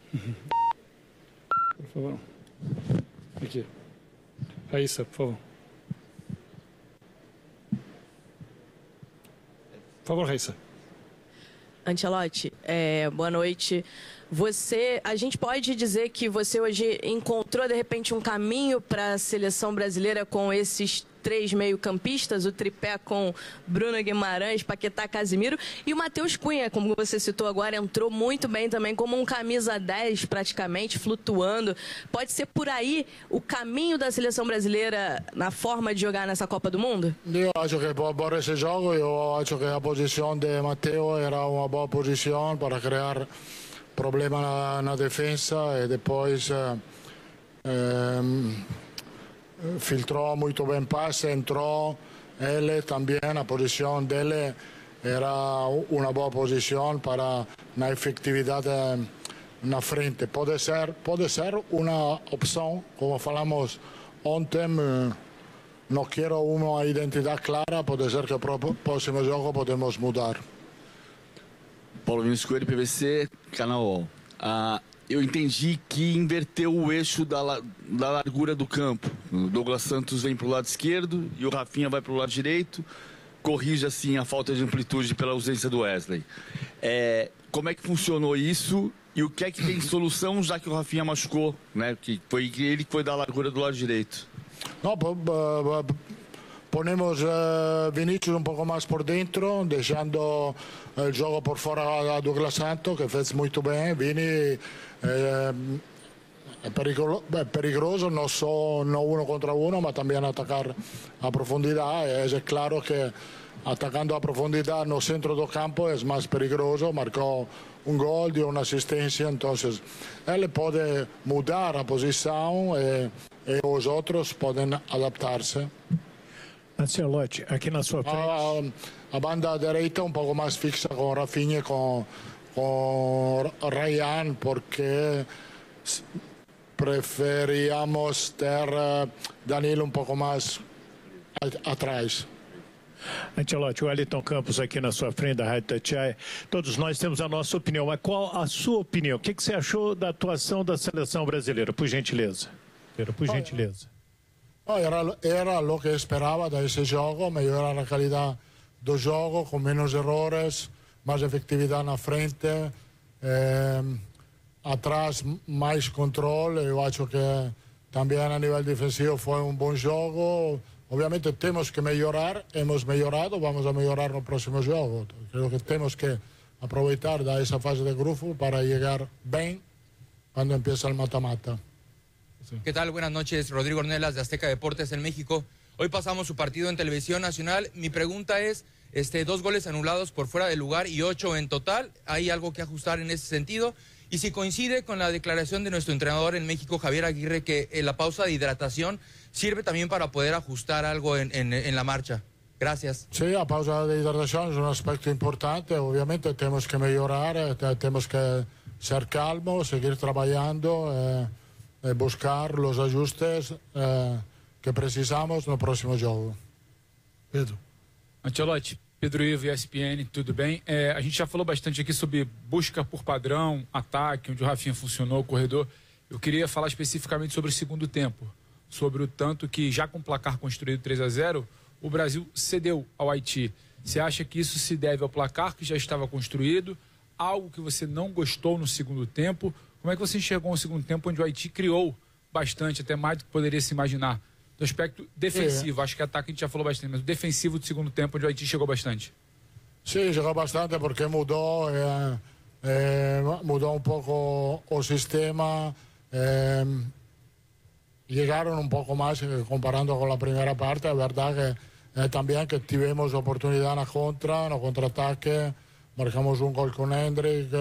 Por favor. Aqui. Raíssa, por favor. Por favor, Raíssa. Ancelotti, boa noite. A gente pode dizer que você hoje encontrou, de repente, um caminho para a seleção brasileira com esses 3 meio-campistas, o tripé com Bruno Guimarães, Paquetá, Casimiro, e o Matheus Cunha, como você citou agora, entrou muito bem também como um camisa 10, praticamente, flutuando. Pode ser por aí o caminho da seleção brasileira na forma de jogar nessa Copa do Mundo? Eu acho que por esse jogo, eu acho que a posição de Matteo era uma boa posição para criar problema na defesa e depois filtrou muito bem passe, entrou ele também, a posição dele era uma boa posição para na efetividade na frente. Pode ser uma opção, como falamos ontem, não quero uma identidade clara, pode ser que para o próximo jogo podemos mudar. Paulo Vinícius Coelho, PVC, Canal UOL. Eu entendi que inverteu o eixo da largura do campo. O Douglas Santos vem para o lado esquerdo e o Rafinha vai para o lado direito. Corrige assim a falta de amplitude pela ausência do Wesley. Como é que funcionou isso e o que é que tem solução, já que o Rafinha machucou, né? Que foi ele que foi dar a largura do lado direito. Não, ponemos Vinícius un poco más por dentro, dejando el juego por fuera a Douglas Santos, que fez muito bem. Vini é perigoso, não só no uno contra uno, mas também atacar a profundidade. É claro que atacando a profundidade no centro do campo é mais perigoso. Marcou um gol, deu uma assistência, então ele pode mudar a posição e os outros podem adaptar-se. Ancelotti, aqui na sua frente. A banda direita um pouco mais fixa com Rafinha e com Ryan, porque preferíamos ter Danilo um pouco mais atrás. Ancelotti, o Wellington Campos aqui na sua frente da Rádio Itatiaia. Todos nós temos a nossa opinião, mas qual a sua opinião? O que você achou da atuação da seleção brasileira, por gentileza? Por gentileza. Era o que esperava desse jogo, melhorar a qualidade do jogo, com menos erros, mais efetividade na frente, atrás mais controle. Eu acho que também a nível defensivo foi um bom jogo. Obviamente temos que melhorar, hemos melhorado, vamos a melhorar no próximo jogo. Creo que temos que aproveitar essa fase de grupo para chegar bem quando empieza el mata-mata. ¿Qué tal? Buenas noches, Rodrigo Ornelas de Azteca Deportes en México. Hoy pasamos su partido en televisión nacional. Mi pregunta es, 2 goles anulados por fuera de lugar y 8 en total. ¿Hay algo que ajustar en ese sentido? Y si coincide con la declaración de nuestro entrenador en México, Javier Aguirre, que la pausa de hidratación sirve también para poder ajustar algo en la marcha. Gracias. Sí, la pausa de hidratación es un aspecto importante. Obviamente tenemos que mejorar, tenemos que ser calmos, seguir trabajando, buscar los ajustes que precisamos no próximo jogo. Pedro. Ancelotti, Pedro Ivo, ESPN, tudo bem? A gente já falou bastante aqui sobre busca por padrão, ataque, onde o Rafinha funcionou, o corredor. Eu queria falar especificamente sobre o segundo tempo, sobre o tanto que, já com o placar construído 3-0, o Brasil cedeu ao Haiti. Você acha que isso se deve ao placar que já estava construído, algo que você não gostou no segundo tempo? Como é que você enxergou um segundo tempo onde o Haiti criou bastante, até mais do que poderia se imaginar? Do aspecto defensivo, acho que ataque a gente já falou bastante, mas o defensivo do segundo tempo onde o Haiti chegou bastante. Sim, chegou bastante porque mudou um pouco o sistema, chegaram um pouco mais comparando com a primeira parte. É verdade que também que tivemos oportunidade na no contra-ataque, marcamos um gol com Hendrick,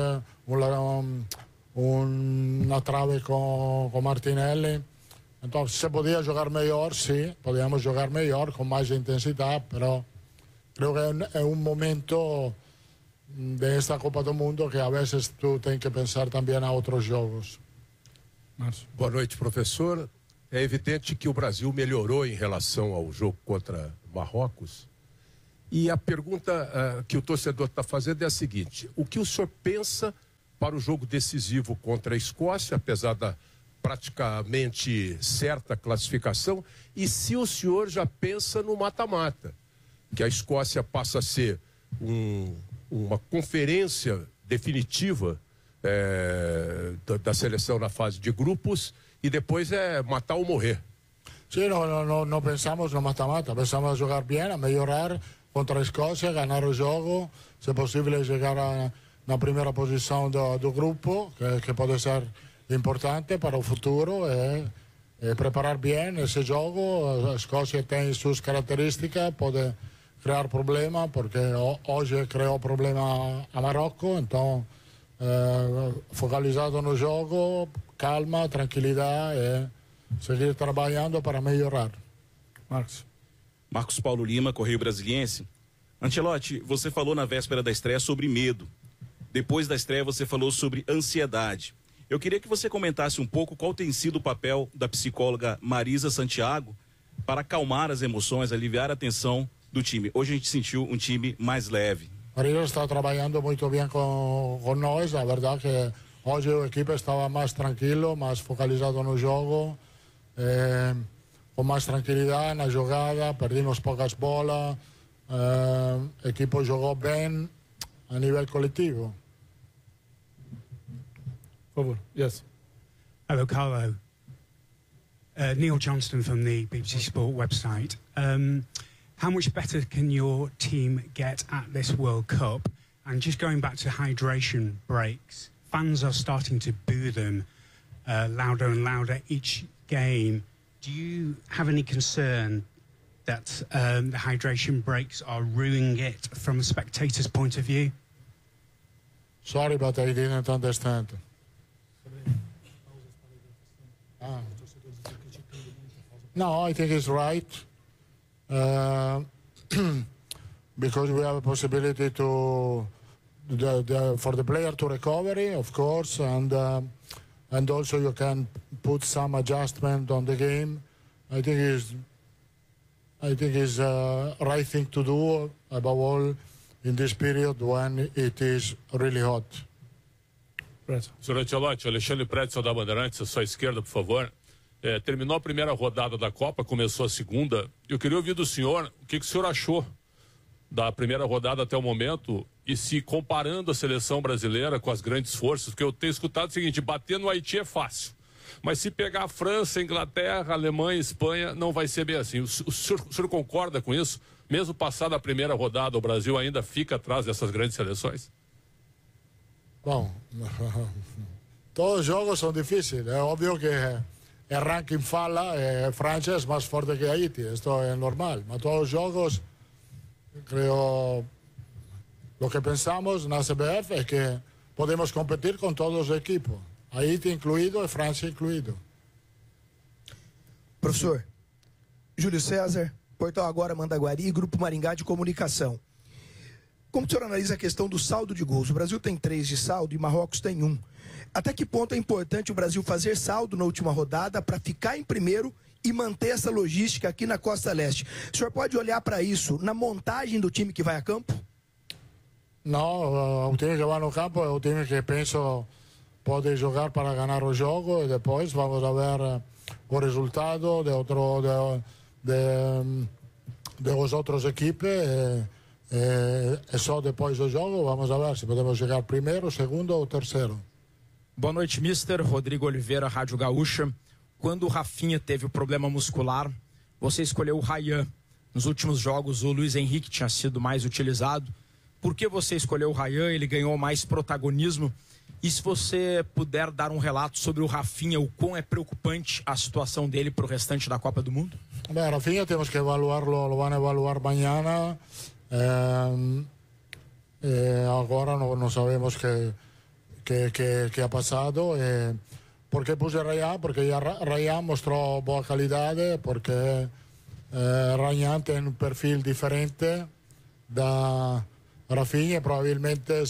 uma trave com Martinelli. Então, se podia jogar melhor, sim, podíamos jogar melhor, com mais intensidade, mas creo que é um momento desta Copa do Mundo que a vezes tu tens que pensar também a outros jogos. Boa noite, professor. É evidente que o Brasil melhorou em relação ao jogo contra Marrocos. E a pergunta que o torcedor está fazendo é a seguinte: o que o senhor pensa para o jogo decisivo contra a Escócia, apesar da praticamente certa classificação, e se o senhor já pensa no mata-mata, que a Escócia passa a ser uma conferência definitiva da seleção na fase de grupos e depois é matar ou morrer. Sim, não pensamos no mata-mata, pensamos a jogar bem, a melhorar contra a Escócia, ganhar o jogo, se possível chegar na primeira posição do grupo, que pode ser importante para o futuro, e preparar bem esse jogo. A Escócia tem suas características, pode criar problema, porque hoje criou problema a Marrocos, então focalizado no jogo, calma, tranquilidade e seguir trabalhando para melhorar. Marcos Paulo Lima, Correio Brasiliense. Ancelotti, você falou na véspera da estreia sobre medo. Depois da estreia você falou sobre ansiedade. Eu queria que você comentasse um pouco qual tem sido o papel da psicóloga Marisa Santiago para acalmar as emoções, aliviar a tensão do time. Hoje a gente sentiu um time mais leve. Marisa está trabalhando muito bem com nós. A verdade é que hoje a equipe estava mais tranquilo, mais focalizado no jogo, com mais tranquilidade na jogada, perdimos poucas bolas, a equipe jogou bem a nível coletivo. Por favor. Yes. Hello, Carlo. Neil Johnston from the BBC Sport website. How much better can your team get at this World Cup? And just going back to hydration breaks, fans are starting to boo them louder and louder each game. Do you have any concern that the hydration breaks are ruining it from a spectator's point of view? Sorry, but I didn't understand. No, I think it's right. Because we have a possibility for the player to recover, of course, and also you can put some adjustment on the game. I think it's right thing to do, above all in this period when it is really hot. Senhor Ancelotti, Alexandre Pretzel da Bandeirantes, a sua esquerda, por favor. Terminou a primeira rodada da Copa, começou a segunda. Eu queria ouvir do senhor o que o senhor achou da primeira rodada até o momento e se comparando a seleção brasileira com as grandes forças, porque eu tenho escutado o seguinte: bater no Haiti é fácil, mas se pegar a França, Inglaterra, Alemanha, Espanha, não vai ser bem assim. O senhor concorda com isso? Mesmo passada a primeira rodada, o Brasil ainda fica atrás dessas grandes seleções? Bom, todos os jogos são difíceis. É óbvio que o ranking fala, França é mais forte que Haiti, isso é normal. Mas todos os jogos, creio, o que pensamos na CBF é que podemos competir com todos os equipos, Haiti incluído e França incluído. Professor, Júlio César, Portal Agora Mandaguari, Grupo Maringá de Comunicação. Como o senhor analisa a questão do saldo de gols? O Brasil tem 3 de saldo e Marrocos tem 1. Até que ponto é importante o Brasil fazer saldo na última rodada para ficar em primeiro e manter essa logística aqui na Costa Leste? O senhor pode olhar para isso na montagem do time que vai a campo? Não, o time que vai no campo é o time que penso pode jogar para ganhar o jogo e depois vamos ver o resultado de os outros equipes. E só depois do jogo vamos ver se podemos chegar primeiro, segundo ou terceiro. Boa noite, mister. Rodrigo Oliveira, Rádio Gaúcha. Quando o Rafinha teve o problema muscular, você escolheu o Ryan. Nos últimos jogos, o Luiz Henrique tinha sido mais utilizado. Por que você escolheu o Ryan? Ele ganhou mais protagonismo. E se você puder dar um relato sobre o Rafinha, o quão é preocupante a situação dele para o restante da Copa do Mundo? Bem, Rafinha temos que evaluá-lo, lo vão evaluar amanhã. Agora não sabemos que ha passado. Por que puse Ryan? Porque Ryan mostrou boa qualidade, porque Ryan tem um perfil diferente da Rafinha, provavelmente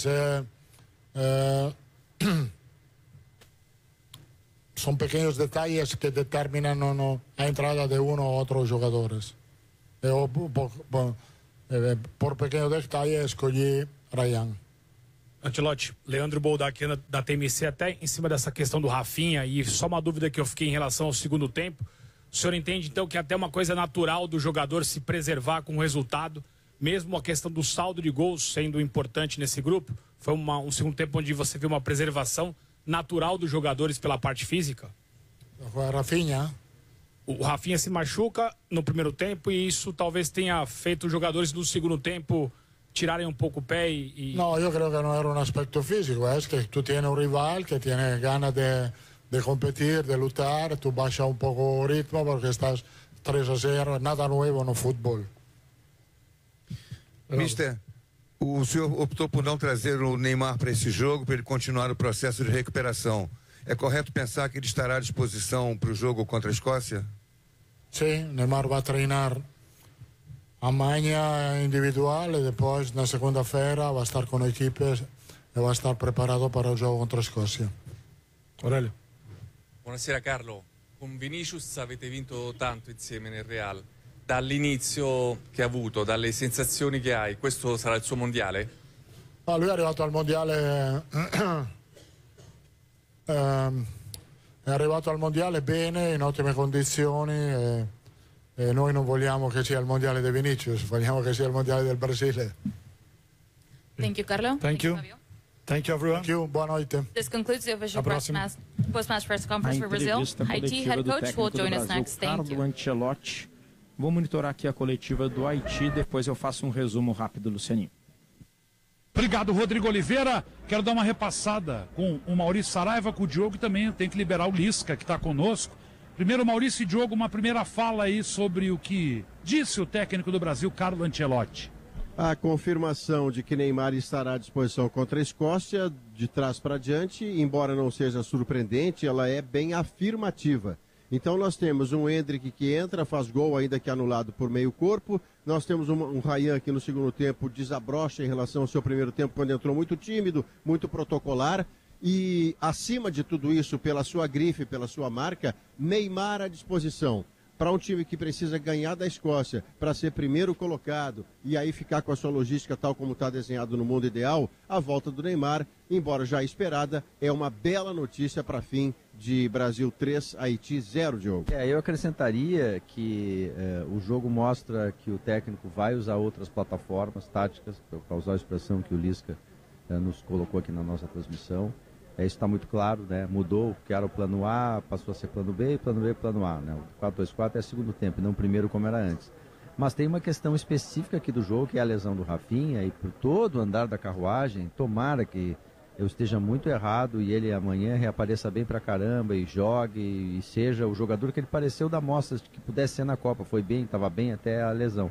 são pequenos detalhes que determinam a entrada de um ou outro jogadores. Eu, por pequeno detalhe, escolhi Ryan. Ancelotti, Leandro Bolda aqui da TMC, até em cima dessa questão do Rafinha, e só uma dúvida que eu fiquei em relação ao segundo tempo. O senhor entende, então, que é até uma coisa natural do jogador se preservar com o resultado, mesmo a questão do saldo de gols sendo importante nesse grupo? Foi um segundo tempo onde você viu uma preservação natural dos jogadores pela parte física? Rafinha? O Rafinha se machuca no primeiro tempo e isso talvez tenha feito os jogadores no segundo tempo tirarem un poco o pé y... No, yo creo que no era un aspecto físico, es que tú tienes un rival que tiene ganas de competir, de lutar, tú bajas un poco el ritmo porque estás 3-0, nada nuevo no fútbol. Mister, o senhor optou por não trazer o Neymar para esse jogo, para ele continuar o processo de recuperação. É correto pensar que ele estará à disposição para o jogo contra a Escócia? Sim, Neymar vai treinar amanhã individual e depois na segunda-feira vai estar com a equipe e vai estar preparado para o jogo contra a Escócia. Aurelio. Buonasera Carlo, con Vinicius avete vinto tanto insieme nel Real. Dall'inizio che ha avuto, dalle sensazioni che hai, questo sarà il suo mondiale? No, lui è arrivato al mondiale è arrivato al mondiale bene, in ottime condizioni e noi non vogliamo che sia il mondiale di Vinicius, vogliamo che sia il mondiale del Brasile. Thank you, Carlo. Thank you. Thank you, everyone. Thank you. Boa noite. This concludes the official post-match press conference for Brazil. Haiti head coach will join us next. Thank you. Carlo Ancelotti. Vou monitorar aqui a coletiva do Haiti, depois eu faço um resumo rápido, Lucianinho. Obrigado, Rodrigo Oliveira. Quero dar uma repassada com o Maurício Saraiva, com o Diogo, e também tem que liberar o Lisca, que está conosco. Primeiro, Maurício e Diogo, uma primeira fala aí sobre o que disse o técnico do Brasil, Carlo Ancelotti. A confirmação de que Neymar estará à disposição contra a Escócia, de trás para diante, embora não seja surpreendente, ela é bem afirmativa. Então nós temos um Endrick que entra, faz gol ainda que anulado por meio corpo. Nós temos um Ryan que no segundo tempo desabrocha em relação ao seu primeiro tempo, quando entrou muito tímido, muito protocolar. E acima de tudo isso, pela sua grife, pela sua marca, Neymar à disposição. Para um time que precisa ganhar da Escócia, para ser primeiro colocado e aí ficar com a sua logística tal como está desenhado no mundo ideal, a volta do Neymar, embora já esperada, é uma bela notícia para fim de Brasil 3, Haiti 0, Diogo. Eu acrescentaria que o jogo mostra que o técnico vai usar outras plataformas táticas, para usar a expressão que o Lisca nos colocou aqui na nossa transmissão. Isso está muito claro, né? Mudou, que era o plano A, passou a ser plano B e plano A, né? O 4-2-4 é segundo tempo, não o primeiro como era antes. Mas tem uma questão específica aqui do jogo, que é a lesão do Rafinha, e por todo o andar da carruagem, tomara que eu esteja muito errado e ele amanhã reapareça bem pra caramba e jogue e seja o jogador que ele pareceu da mostra que pudesse ser na Copa. Foi bem, estava bem até a lesão.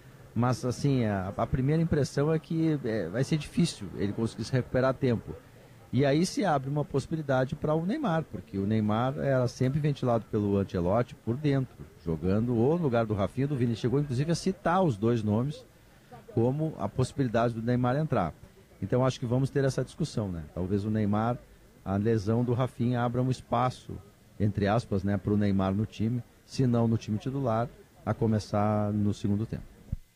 Mas assim, a primeira impressão é que vai ser difícil ele conseguir se recuperar a tempo. E aí se abre uma possibilidade para o Neymar, porque o Neymar era sempre ventilado pelo Ancelotti por dentro, jogando ou no lugar do Rafinha, do Vini. Chegou inclusive a citar os dois nomes como a possibilidade do Neymar entrar. Então acho que vamos ter essa discussão, né? Talvez o Neymar, a lesão do Rafinha abra um espaço, entre aspas, né, para o Neymar no time, se não no time titular, a começar no segundo tempo.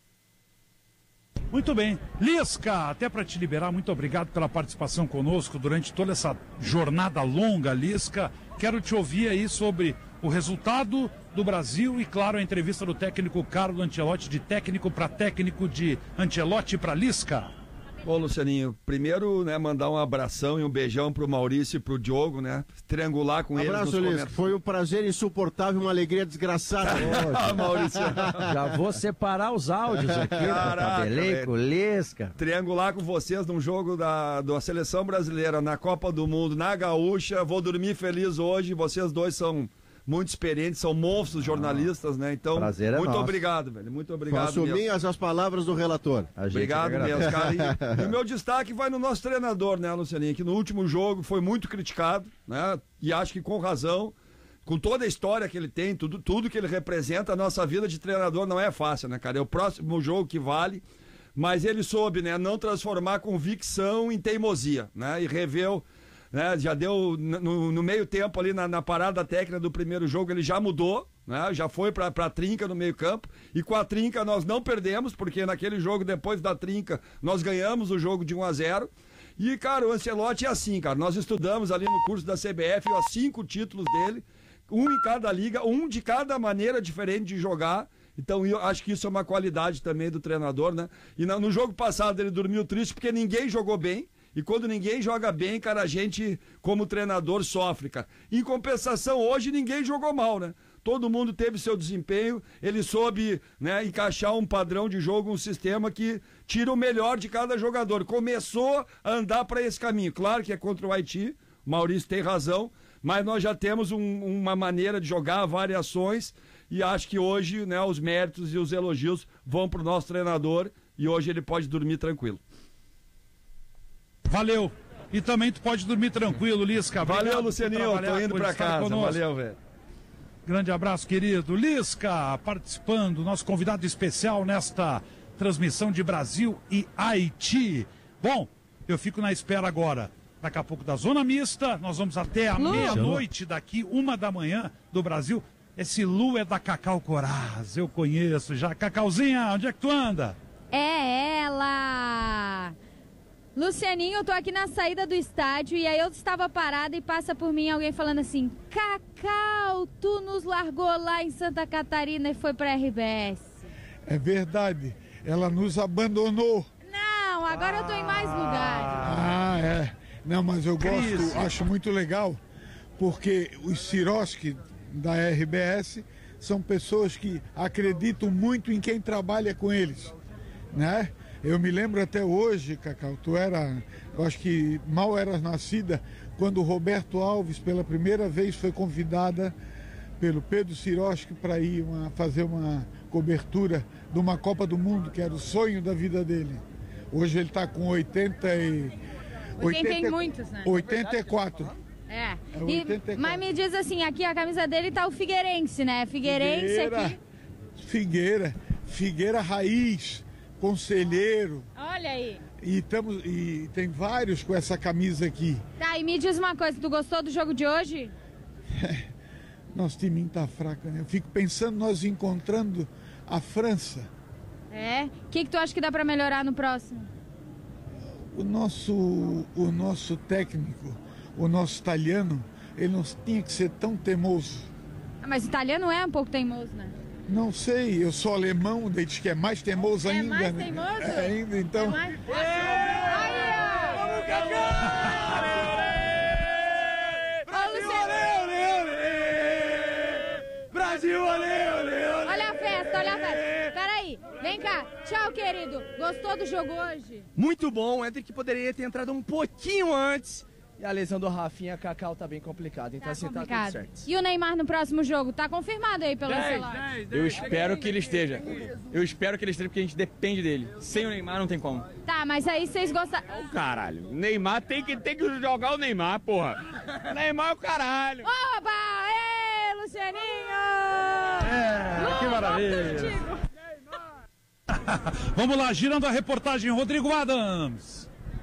Muito bem. Lisca, até para te liberar, muito obrigado pela participação conosco durante toda essa jornada longa, Lisca. Quero te ouvir aí sobre o resultado do Brasil e, claro, a entrevista do técnico Carlo Ancelotti, de técnico para técnico, de Ancelotti para Lisca. Bom, Lucianinho, primeiro, né, mandar um abração e um beijão pro Maurício e pro Diogo, né? Triangular com eles nos comentários. Foi um prazer insuportável, uma alegria desgraçada. Maurício. Já vou separar os áudios aqui, Tabeleco, Lisca. Triangular com vocês num jogo da Seleção Brasileira, na Copa do Mundo, na Gaúcha. Vou dormir feliz hoje, vocês dois são muito experientes, são monstros jornalistas, né? Então, prazer é muito nosso. Obrigado, velho. Muito obrigado. Faço minhas as palavras do relator. Obrigado mesmo, cara. E o meu destaque vai no nosso treinador, né, Lucianinho? Que no último jogo foi muito criticado, né? E acho que com razão, com toda a história que ele tem, tudo que ele representa, a nossa vida de treinador não é fácil, né, cara? É o próximo jogo que vale, mas ele soube, né, não transformar convicção em teimosia, né? E reveu. Né, já deu no meio tempo ali na parada técnica do primeiro jogo, ele já mudou, né, já foi para a trinca no meio campo, e com a trinca nós não perdemos, porque naquele jogo depois da trinca nós ganhamos o jogo de 1-0, E, cara, o Ancelotti é assim, cara. Nós estudamos ali no curso da CBF os 5 títulos dele, um em cada liga, um de cada maneira diferente de jogar. Então, eu acho que isso é uma qualidade também do treinador, né? E no jogo passado ele dormiu triste porque ninguém jogou bem. E quando ninguém joga bem, cara, a gente, como treinador, sofre, cara. Em compensação, hoje ninguém jogou mal, né? Todo mundo teve seu desempenho, ele soube, né, encaixar um padrão de jogo, um sistema que tira o melhor de cada jogador. Começou a andar para esse caminho. Claro que é contra o Haiti, o Maurício tem razão, mas nós já temos uma maneira de jogar, variações, e acho que hoje, né, os méritos e os elogios vão para o nosso treinador e hoje ele pode dormir tranquilo. Valeu. E também tu pode dormir tranquilo, Lisca. Valeu, Lucianinho. Tô indo pra casa. Valeu, velho. Grande abraço, querido. Lisca participando, nosso convidado especial nesta transmissão de Brasil e Haiti. Bom, eu fico na espera agora. Daqui a pouco da Zona Mista, nós vamos até a meia-noite daqui, 1h do Brasil. Esse Lu é da Cacau Coraz, eu conheço já. Cacauzinha, onde é que tu anda? É ela! Lucianinho, eu tô aqui na saída do estádio e aí eu estava parada e passa por mim alguém falando assim: Cacau, tu nos largou lá em Santa Catarina e foi pra RBS. É verdade, ela nos abandonou. Não, agora eu tô em mais lugares. Ah, é. Não, mas eu gosto, acho muito legal, porque os Siroski da RBS são pessoas que acreditam muito em quem trabalha com eles, né? Eu me lembro até hoje, Cacau, eu acho que mal eras nascida, quando o Roberto Alves, pela primeira vez, foi convidada pelo Pedro Siroski para ir fazer uma cobertura de uma Copa do Mundo, que era o sonho da vida dele. Hoje ele está com 84. É. 84. Mas me diz assim, aqui a camisa dele tá o Figueirense, né? Figueirense aqui. Figueira Raiz. Conselheiro. Olha aí. E tem vários com essa camisa aqui. Tá, e me diz uma coisa, tu gostou do jogo de hoje? Nosso time tá fraco, né? Eu fico pensando nós encontrando a França. É? O que tu acha que dá pra melhorar no próximo? O nosso técnico, o nosso italiano, ele não tinha que ser tão teimoso. Ah, mas o italiano é um pouco teimoso, né? Não sei, eu sou alemão, daí diz que é mais teimoso ainda. É mais teimoso? Né? Ainda, então... É mais... Vamos, Cacau! Brasil, olê! Olha a festa, olha a festa. Peraí, vem cá. Tchau, querido. Gostou do jogo hoje? Muito bom, o Hendrick poderia ter entrado um pouquinho antes. E a lesão do Rafinha, Cacau tá bem complicado, então assim tá tudo certo. E o Neymar no próximo jogo, tá confirmado aí pelo celular? Eu espero que ele esteja. Eu espero que ele esteja porque a gente depende dele. Sem o Neymar não tem como. Tá, mas aí vocês gostam... Caralho, Neymar tem que jogar o Neymar, porra. Neymar é o caralho. Oba! Ê, Lucianinho! Que maravilha! Vamos lá, girando a reportagem, Rodrigo Adams.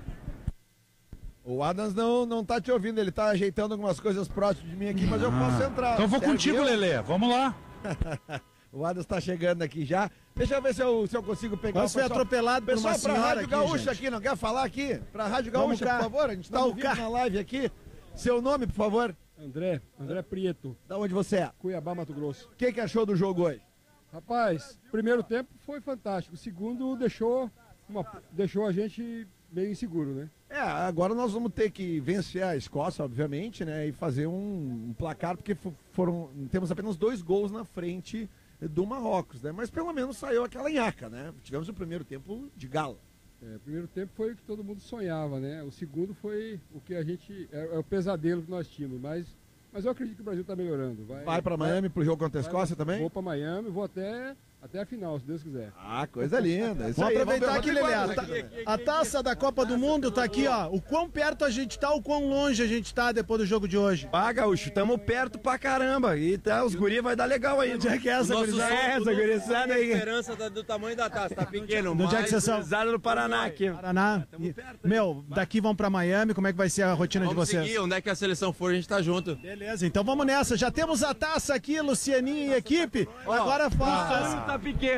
O Adams não tá te ouvindo, ele tá ajeitando algumas coisas próximas de mim aqui, mas eu posso entrar. Então vou contigo, Lelê, vamos lá. O Adams tá chegando aqui já. Deixa eu ver se eu consigo pegar Quase foi atropelado por uma pessoal, pra Rádio aqui, Gaúcha gente. aqui, não quer falar aqui? Pra Rádio Gaúcha, por favor, a gente tá ao vivo na live aqui. Seu nome, por favor? André Prieto. Da onde você é? Cuiabá, Mato Grosso. O que achou do jogo hoje? Rapaz, primeiro tempo foi fantástico. O segundo deixou a gente meio inseguro, né? Agora nós vamos ter que vencer a Escócia, obviamente, né? E fazer um placar, porque temos apenas 2 gols na frente do Marrocos, né? Mas pelo menos saiu aquela nhaca, né? Tivemos o primeiro tempo de gala. O primeiro tempo foi o que todo mundo sonhava, né? O segundo foi o que a gente... É o pesadelo que nós tínhamos, mas eu acredito que o Brasil está melhorando. Vai para Miami pro jogo contra a Escócia também? Vou para Miami, vou até a final, se Deus quiser. Ah, coisa linda. Vamos aproveitar aqui, Lelê. A taça da Copa do Mundo tá aqui, ó. O quão perto a gente tá, o quão longe a gente tá depois do jogo de hoje. Gaúcho, tamo perto pra caramba. E os guri vai dar legal aí. Onde é que é essa gurizada? Essa gurizada aí. A diferença do tamanho da taça, tá pequeno. Onde é que vocês são? No Paraná aqui. Paraná. Daqui vão pra Miami, como é que vai ser a rotina de vocês? Seguir, onde é que a seleção for, a gente tá junto. Beleza, então vamos nessa. Já temos a taça aqui, Lucianinho e equipe. Agora falta. Tá pequeno.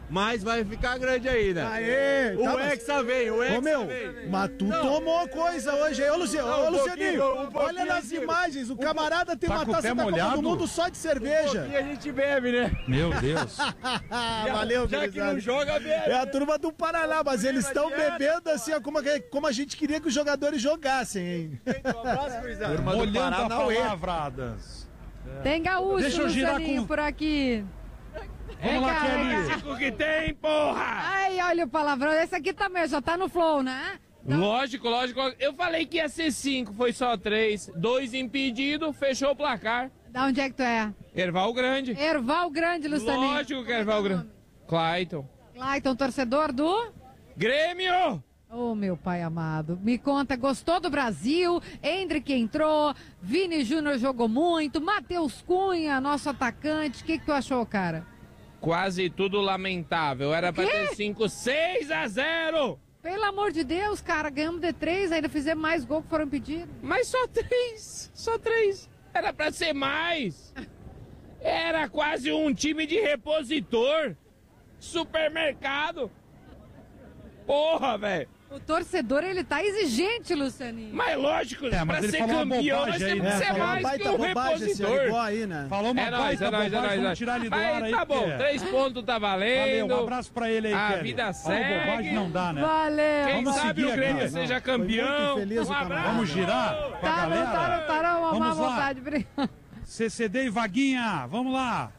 mas vai ficar grande ainda. Aê, o Hexa vem, o Hexa vem. Mas tu tomou coisa hoje aí. Ô, Lucianinho, olha nas imagens, o camarada tem uma taça da Copa do Mundo só de cerveja. E a gente bebe, né? Meu Deus. Valeu, já que não joga, bebe. É a turma do Paraná, mas eles estão bebendo assim, como a gente queria que os jogadores jogassem, hein? Um abraço, Luizão. Turma do Palavradas. Tem gaúcho, Deixa eu girar Lucianinho, por aqui. Vamos lá, Kelly. O que tem, porra? Ai, olha o palavrão. Esse aqui também já tá no flow, né? Lógico. Eu falei que ia ser 5, foi só 3. 2 impedidos, fechou o placar. Da onde é que tu é? Erval Grande. Erval Grande, Lucianinho. Lógico que é Erval Grande. Clayton. Clayton, torcedor do... Grêmio! Ô, meu pai amado, me conta, gostou do Brasil? Hendrick entrou, Vini Júnior jogou muito, Matheus Cunha, nosso atacante. O que tu achou, cara? Quase tudo lamentável. Era pra ter 6-0. Pelo amor de Deus, cara, ganhamos de 3, ainda fizemos mais gol que foram pedidos. Mas só 3. Só 3. Era pra ser mais. Era quase um time de repositor. Supermercado. Porra, velho. O torcedor, ele tá exigente, Lucianinho. Mas lógico, mas pra ele ser falou uma campeão, nós bobagem aí, temos que né? ser Falou mais uma que um repositor. Aí, né? Falou uma baita bobagem, vamos tirar ele do ar aí. Tá bom, porque- 3 pontos tá valendo. Valeu, um abraço pra ele aí, A Kelly. vida Falou segue. bobagem não dá, né? Valeu. Quem Vamos sabe seguir o Grêmio aqui. seja Foi muito campeão. infeliz o camarada. Vamos girar com a galera? Tá, uma má Vamos lá. vontade. Obrigado. CCD e Vaguinha, vamos lá.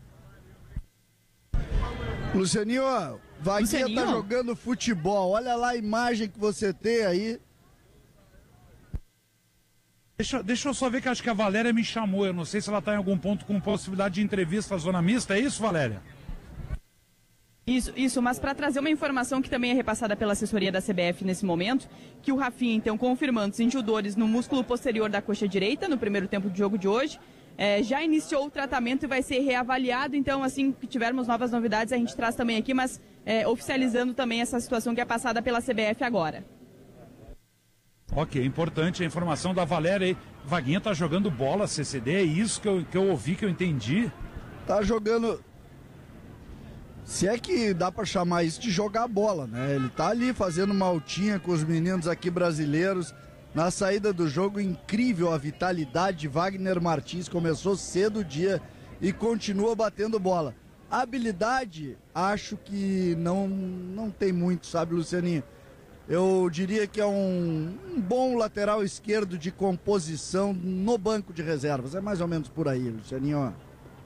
Lucianinho, Vaguinha tá jogando futebol. Olha lá a imagem que você tem aí. Deixa eu só ver que acho que a Valéria me chamou. Eu não sei se ela está em algum ponto com possibilidade de entrevista à zona mista. É isso, Valéria? Isso, mas para trazer uma informação que também é repassada pela assessoria da CBF nesse momento, que o Rafinha, então, confirmando, sentiu dores no músculo posterior da coxa direita no primeiro tempo do jogo de hoje, já iniciou o tratamento e vai ser reavaliado, então, assim que tivermos novas novidades, a gente traz também aqui, mas oficializando também essa situação que é passada pela CBF agora. Ok, importante a informação da Valéria aí. Vaguinha tá jogando bola, CCD, é isso que eu ouvi, que eu entendi. Tá jogando... Se é que dá pra chamar isso de jogar bola, né? Ele tá ali fazendo uma altinha com os meninos aqui brasileiros. Na saída do jogo, incrível a vitalidade de Wagner Martins. Começou cedo o dia e continua batendo bola. A habilidade, acho que não tem muito, sabe, Lucianinho? Eu diria que é um bom lateral esquerdo de composição no banco de reservas. É mais ou menos por aí, Lucianinho.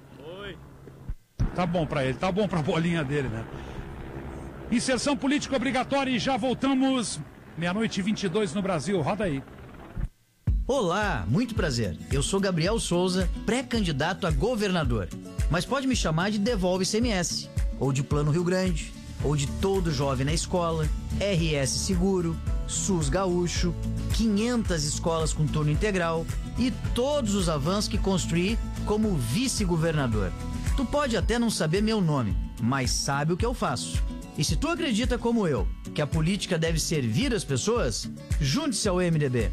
Tá bom pra ele, tá bom pra bolinha dele, né? Inserção política obrigatória e já voltamos. 00:22 no Brasil, roda aí. Olá, muito prazer. Eu sou Gabriel Souza, pré-candidato a governador. Mas pode me chamar de Devolve ICMS, ou de Plano Rio Grande, ou de Todo Jovem na Escola, RS Seguro, SUS Gaúcho, 500 escolas com turno integral e todos os avanços que construí como vice-governador. Tu pode até não saber meu nome, mas sabe o que eu faço. E se tu acredita como eu, que a política deve servir as pessoas, junte-se ao MDB.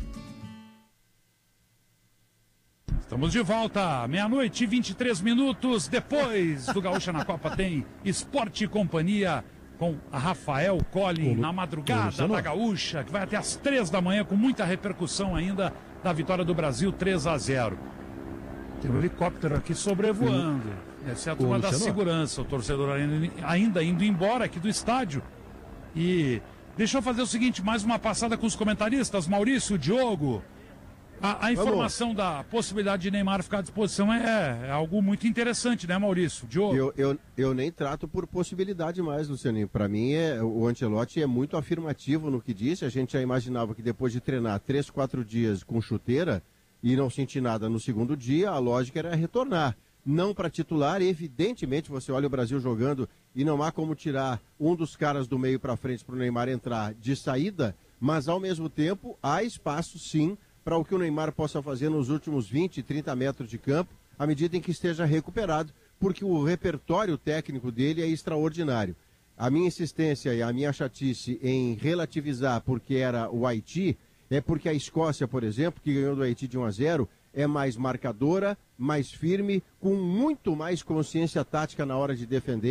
Estamos de volta, 00:23. Depois do Gaúcha na Copa tem Esporte e Companhia com a Rafael Colli na madrugada da Gaúcha, que vai até às 3 da manhã com muita repercussão ainda da vitória do Brasil 3-0. Tem um helicóptero aqui sobrevoando. Essa é a turma da segurança, o torcedor ainda indo embora aqui do estádio. E deixa eu fazer o seguinte, mais uma passada com os comentaristas, Maurício, Diogo. A informação da possibilidade de Neymar ficar à disposição é algo muito interessante, né, Maurício? Diogo? Eu nem trato por possibilidade mais, Lucianinho. Para mim, o Ancelotti é muito afirmativo no que disse. A gente já imaginava que depois de treinar 3, 4 dias com chuteira e não sentir nada no segundo dia, a lógica era retornar. Não para titular, evidentemente você olha o Brasil jogando e não há como tirar um dos caras do meio para frente para o Neymar entrar de saída, mas ao mesmo tempo há espaço sim para o que o Neymar possa fazer nos últimos 20, 30 metros de campo, à medida em que esteja recuperado, porque o repertório técnico dele é extraordinário. A minha insistência e a minha chatice em relativizar porque era o Haiti, é porque a Escócia, por exemplo, que ganhou do Haiti de 1-0, é mais marcadora, mais firme, com muito mais consciência tática na hora de defender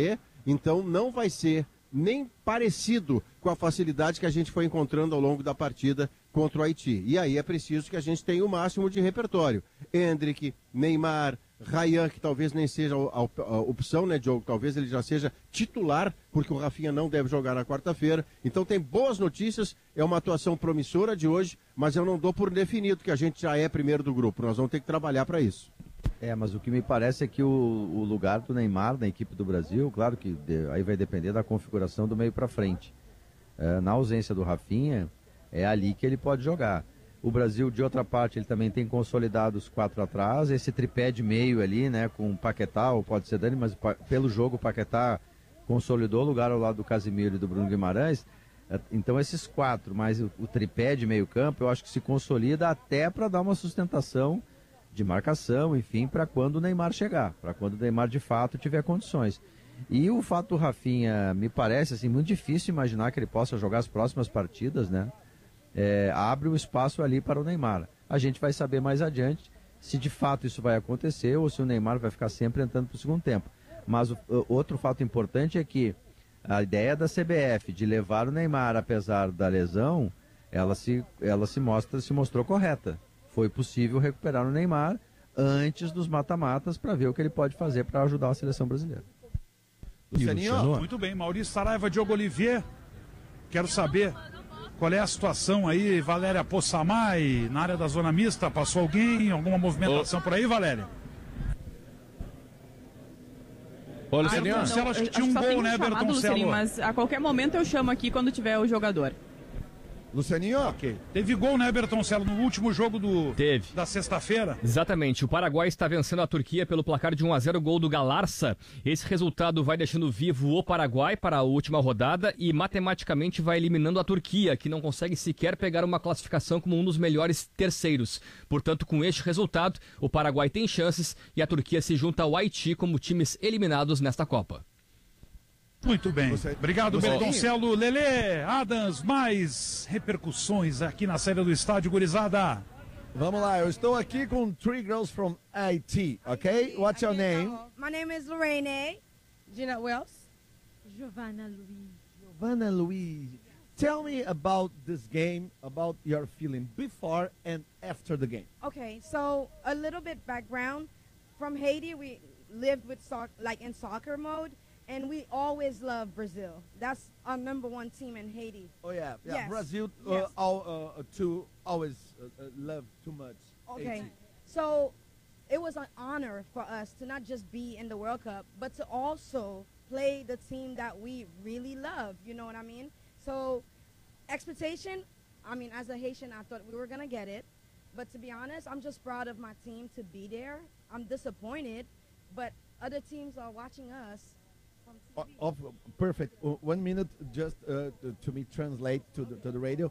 Então não vai ser nem parecido com a facilidade que a gente foi encontrando ao longo da partida contra o Haiti. E aí é preciso que a gente tenha o máximo de repertório. Endrick, Neymar, Ryan, que talvez nem seja a opção, né, Diogo? Talvez ele já seja titular, porque o Rafinha não deve jogar na quarta-feira. Então tem boas notícias, é uma atuação promissora de hoje, mas eu não dou por definido que a gente já é primeiro do grupo. Nós vamos ter que trabalhar para isso. Mas o que me parece é que o lugar do Neymar na equipe do Brasil, claro que aí vai depender da configuração do meio para frente. Na ausência do Rafinha, é ali que ele pode jogar. O Brasil, de outra parte, ele também tem consolidado os 4 atrás, esse tripé de meio ali, né, com o Paquetá, ou pode ser Dani, mas pelo jogo o Paquetá consolidou o lugar ao lado do Casemiro e do Bruno Guimarães. Então esses 4, mais o tripé de meio campo, eu acho que se consolida até para dar uma sustentação de marcação, enfim, para quando o Neymar chegar, para quando o Neymar de fato tiver condições. E o fato do Rafinha me parece assim, muito difícil imaginar que ele possa jogar as próximas partidas, né? Abre um espaço ali para o Neymar. A gente vai saber mais adiante se de fato isso vai acontecer ou se o Neymar vai ficar sempre entrando para o segundo tempo. Mas outro fato importante é que a ideia da CBF de levar o Neymar apesar da lesão, ela se mostrou correta. Foi possível recuperar o Neymar antes dos mata-matas para ver o que ele pode fazer para ajudar a seleção brasileira. Lucianinho, muito bem, Maurício Saraiva, Diogo Olivier, quero saber qual é a situação aí, Valéria Possamay, na área da zona mista, passou alguém, alguma movimentação por aí, Valéria? Ô, Lucianinho, acho que tinha um gol, né, Bertoncello? Mas a qualquer momento eu chamo aqui quando tiver o jogador. Lucianinho? Ok. Teve gol, né, Bertoncello, no último jogo da sexta-feira? Exatamente. O Paraguai está vencendo a Turquia pelo placar de 1-0, gol do Galarça. Esse resultado vai deixando vivo o Paraguai para a última rodada e matematicamente vai eliminando a Turquia, que não consegue sequer pegar uma classificação como um dos melhores terceiros. Portanto, com este resultado, o Paraguai tem chances e a Turquia se junta ao Haiti como times eliminados nesta Copa. Muito bem. Obrigado, Bertoncello. Lelê, Adams, mais repercussões aqui na saída do estádio, gurizada. Vamos lá, eu estou aqui com 3 girls from Haiti, ok? What's your name? My name is Lorraine. Jeanette Wells. Giovanna Louise. Giovanna Louise. Tell me about this game, about your feeling before and after the game. Okay, so a little bit background. From Haiti, we lived with in soccer mode. And we always love Brazil. That's our #1 team in Haiti. Oh, yeah. Yes. Brazil Yes. always love too much. Okay. Haiti. So it was an honor for us to not just be in the World Cup, but to also play the team that we really love. You know what I mean? So expectation, I mean, as a Haitian, I thought we were going to get it. But to be honest, I'm just proud of my team to be there. I'm disappointed, but other teams are watching us. Perfect. 1 minute just to me translate to the radio.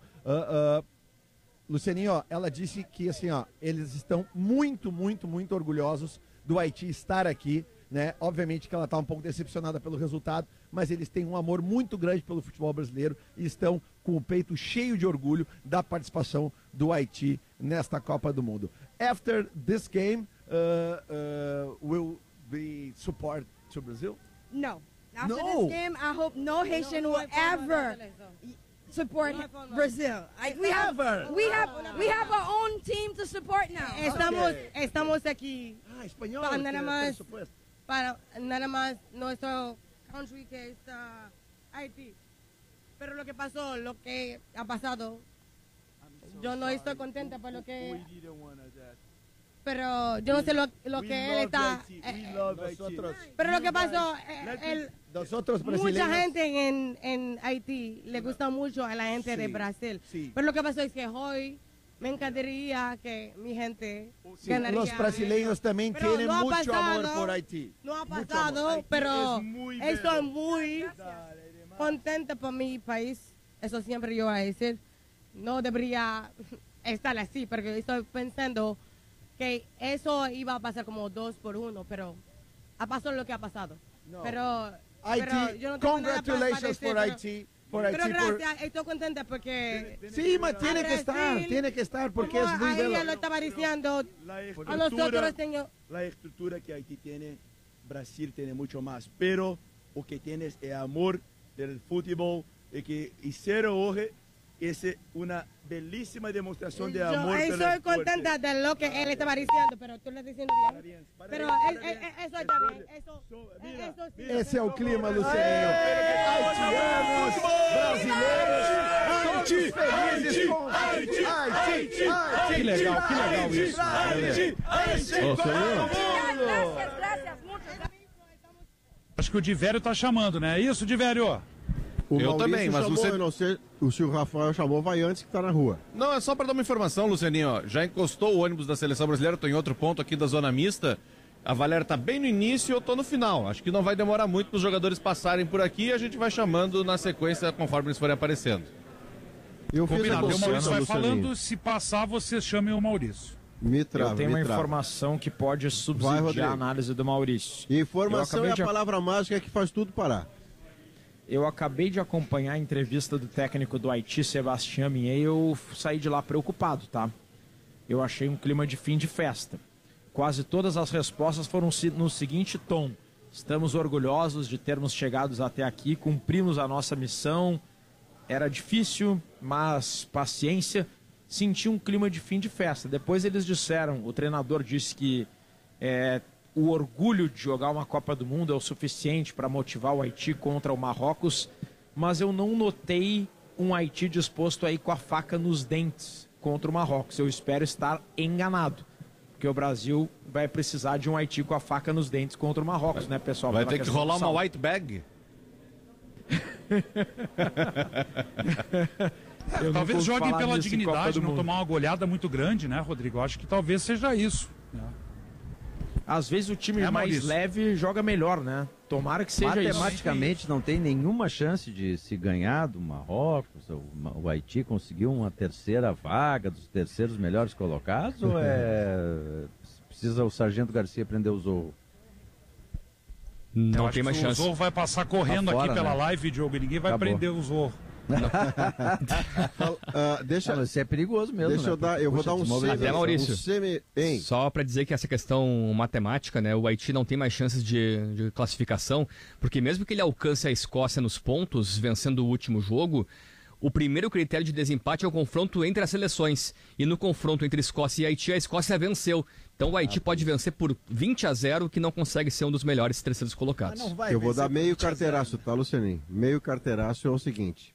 Lucianinho, ela disse que assim, eles estão muito, muito, muito orgulhosos do Haiti estar aqui, né? Obviamente que ela está um pouco decepcionada pelo resultado, mas eles têm um amor muito grande pelo futebol brasileiro e estão com o peito cheio de orgulho da participação do Haiti nesta Copa do Mundo. After this game, will be support to Brazil? No. After this game, I hope no Haitian will ever support Brazil. We have our own team to support now. Estamos aquí español, para nada más nuestro country que es Haití. Pero lo que pasó, lo que ha pasado, yo no estoy contenta por lo que... Pero yo no sé lo que él está... pero lo que pasó, mucha gente en Haití le gusta mucho a la gente de Brasil. Pero lo que pasó es que hoy me encantaría que mi gente ganaría. Los brasileños también tienen mucho amor por Haití. No ha pasado, pero estoy muy contenta por mi país. Eso siempre yo voy a decir. No debería estar así, porque estoy pensando que eso iba a pasar como 2-1, pero ha pasado lo que ha pasado. No. Pero yo no tengo Congratulations nada for Haiti. Pero gracias, estoy contenta porque... Sí, tiene que estar, porque es muy bueno. Ella lo estaba diciendo, a nosotros la estructura que Haití tiene, Brasil tiene mucho más, pero o que tienes é amor pelo futebol e que hicieron hoje es una bellísima demostración de amor. Yo estoy contenta de lo que él estaba diciendo, pero tú le estás diciendo bien. Pero eso está bien. Eso sí. Esse é o clima, Lucianinho. Haitianos, brasileiros, Haiti. Que legal isso. Acho que o Divério tá chamando, né? É isso, Divério? Eu também, mas chamou, você... Eu não sei se o Rafael chamou, vai antes que tá na rua. Não, é só para dar uma informação, Lucianinho. Ó, já encostou o ônibus da Seleção Brasileira, tô em outro ponto aqui da zona mista. A Valéria tá bem no início e eu tô no final. Acho que não vai demorar muito para os jogadores passarem por aqui e a gente vai chamando na sequência conforme eles forem aparecendo. Combinado, o Maurício vai falando, se passar, vocês chamem o Maurício. Eu tenho uma informação que pode subsidiar a análise do Maurício. Informação é a palavra mágica que faz tudo parar. Eu acabei de acompanhar a entrevista do técnico do Haiti, Sebastião Minhé, e eu saí de lá preocupado, tá? Eu achei um clima de fim de festa. Quase todas as respostas foram no seguinte tom: estamos orgulhosos de termos chegado até aqui, cumprimos a nossa missão, era difícil, mas paciência. Senti um clima de fim de festa. Depois eles disseram, o treinador disse que o orgulho de jogar uma Copa do Mundo é o suficiente para motivar o Haiti contra o Marrocos, mas eu não notei um Haiti disposto a ir com a faca nos dentes contra o Marrocos. Eu espero estar enganado, porque o Brasil vai precisar de um Haiti com a faca nos dentes contra o Marrocos, né, pessoal? Vai ter que rolar uma white bag. Talvez joguem pela dignidade, não tomar uma goleada muito grande, né, Rodrigo? Acho que talvez seja isso. Né? Às vezes o time mais leve joga melhor, né? Tomara que seja isso. Matematicamente não tem nenhuma chance de se ganhar do Marrocos. O Haiti conseguiu uma terceira vaga dos terceiros melhores colocados ou precisa o Sargento Garcia prender o Zorro? Não tem mais chance. O Zorro vai passar correndo fora, aqui pela live, Diogo, e ninguém vai prender o Zorro. Isso é perigoso mesmo. Deixa eu vou dar um até Maurício. Só para dizer que essa questão matemática, né? O Haiti não tem mais chances de classificação, porque mesmo que ele alcance a Escócia nos pontos, vencendo o último jogo, o primeiro critério de desempate é o confronto entre as seleções. E no confronto entre Escócia e Haiti, a Escócia venceu. Então o Haiti pode vencer por 20-0, que não consegue ser um dos melhores terceiros colocados. Eu vou dar meio carteiraço, tá, Lucianinho? Meio carteiraço é o seguinte.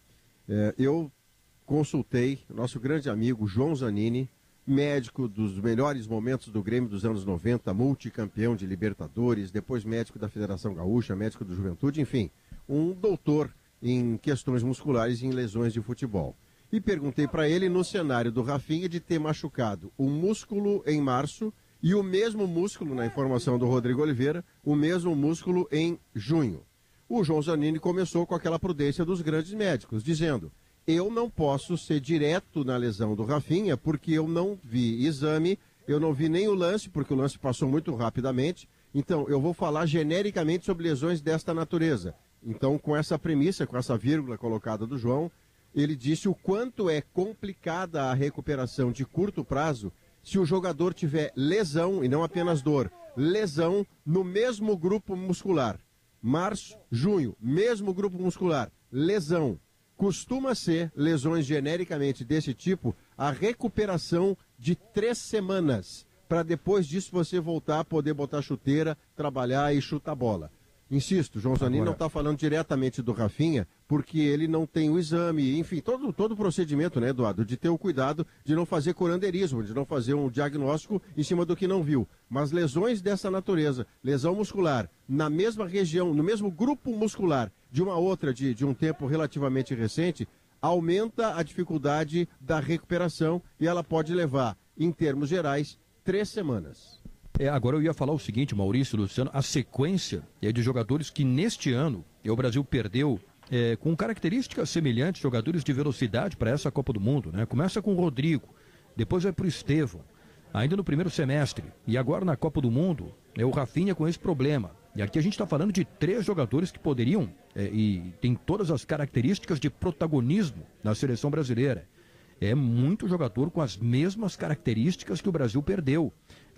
Eu consultei nosso grande amigo João Zanini, médico dos melhores momentos do Grêmio dos anos 90, multicampeão de Libertadores, depois médico da Federação Gaúcha, médico do Juventude, enfim, um doutor em questões musculares e em lesões de futebol. E perguntei para ele no cenário do Rafinha de ter machucado um músculo em março e o mesmo músculo, na informação do Rodrigo Oliveira, o mesmo músculo em junho. O João Zanini começou com aquela prudência dos grandes médicos, dizendo: eu não posso ser direto na lesão do Rafinha, porque eu não vi exame, eu não vi nem o lance, porque o lance passou muito rapidamente, então eu vou falar genericamente sobre lesões desta natureza. Então, com essa premissa, com essa vírgula colocada do João, ele disse o quanto é complicada a recuperação de curto prazo se o jogador tiver lesão, e não apenas dor, lesão no mesmo grupo muscular. Março, junho, mesmo grupo muscular, lesão. Costuma ser, lesões genericamente desse tipo, a recuperação de 3 semanas, para depois disso você voltar a poder botar chuteira, trabalhar e chutar bola. Insisto, João Zanini não está falando diretamente do Rafinha, porque ele não tem o exame, enfim, todo o procedimento, né, Eduardo, de ter o cuidado de não fazer curandeirismo, de não fazer um diagnóstico em cima do que não viu. Mas lesões dessa natureza, lesão muscular, na mesma região, no mesmo grupo muscular de uma outra de um tempo relativamente recente, aumenta a dificuldade da recuperação e ela pode levar, em termos gerais, 3 semanas. Agora eu ia falar o seguinte, Maurício, Luciano, a sequência de jogadores que neste ano o Brasil perdeu com características semelhantes, jogadores de velocidade para essa Copa do Mundo, né? Começa com o Rodrigo, depois vai para o Estevão, ainda no primeiro semestre, e agora na Copa do Mundo, o Rafinha com esse problema. E aqui a gente está falando de 3 jogadores que poderiam, e tem todas as características de protagonismo na seleção brasileira. É muito jogador com as mesmas características que o Brasil perdeu.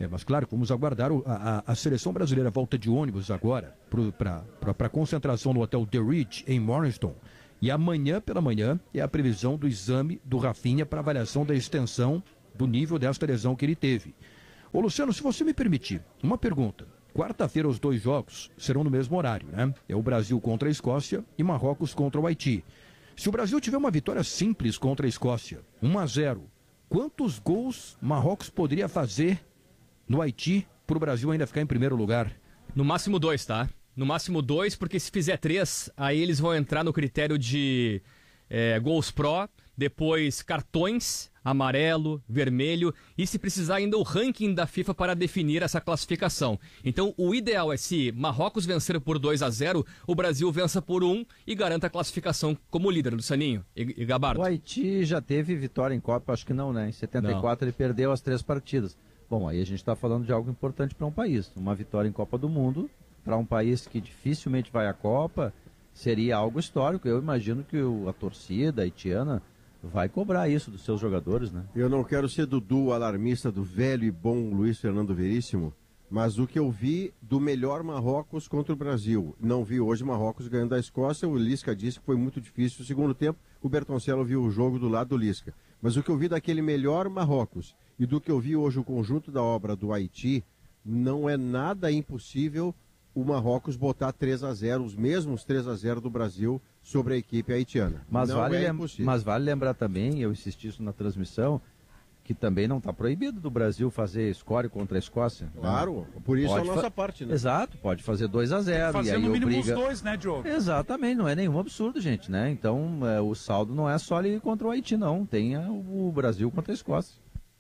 Mas claro, vamos aguardar. A seleção brasileira volta de ônibus agora para a concentração no hotel The Ridge, em Morriston. E amanhã pela manhã é a previsão do exame do Rafinha para avaliação da extensão do nível desta lesão que ele teve. Ô Luciano, se você me permitir, uma pergunta. Quarta-feira os 2 jogos serão no mesmo horário, né? É o Brasil contra a Escócia e Marrocos contra o Haiti. Se o Brasil tiver uma vitória simples contra a Escócia, 1-0, quantos gols Marrocos poderia fazer no Haiti para o Brasil ainda ficar em primeiro lugar? No máximo 2, tá? No máximo 2, porque se fizer 3, aí eles vão entrar no critério de gols pró, depois cartões, amarelo, vermelho, e se precisar ainda o ranking da FIFA para definir essa classificação. Então o ideal é se Marrocos vencer por 2-0, o Brasil vença por 1 e garanta a classificação como líder, Lucianinho e Gabardo. O Haiti já teve vitória em Copa, acho que não, né? Em 74 ele perdeu as 3 partidas. Bom, aí a gente está falando de algo importante para um país. Uma vitória em Copa do Mundo, para um país que dificilmente vai à Copa, seria algo histórico. Eu imagino que a torcida haitiana vai cobrar isso dos seus jogadores, né? Eu não quero ser Dudu alarmista do velho e bom Luiz Fernando Veríssimo, mas o que eu vi do melhor Marrocos contra o Brasil. Não vi hoje Marrocos ganhando da Escócia, o Lisca disse que foi muito difícil o segundo tempo, o Bertoncello viu o jogo do lado do Lisca. Mas o que eu vi daquele melhor Marrocos e do que eu vi hoje o conjunto da obra do Haiti, não é nada impossível o Marrocos botar 3-0, os mesmos 3-0 do Brasil sobre a equipe haitiana. Mas vale lembrar também, eu insisti isso na transmissão, que também não está proibido do Brasil fazer score contra a Escócia. Claro, por isso a nossa parte, né? Exato, pode fazer 2-0 fazer e aí no mínimo obriga... os 2, né, Diogo? Exatamente, não é nenhum absurdo, gente, né? Então, o saldo não é só ali contra o Haiti, não. Tem o Brasil contra a Escócia.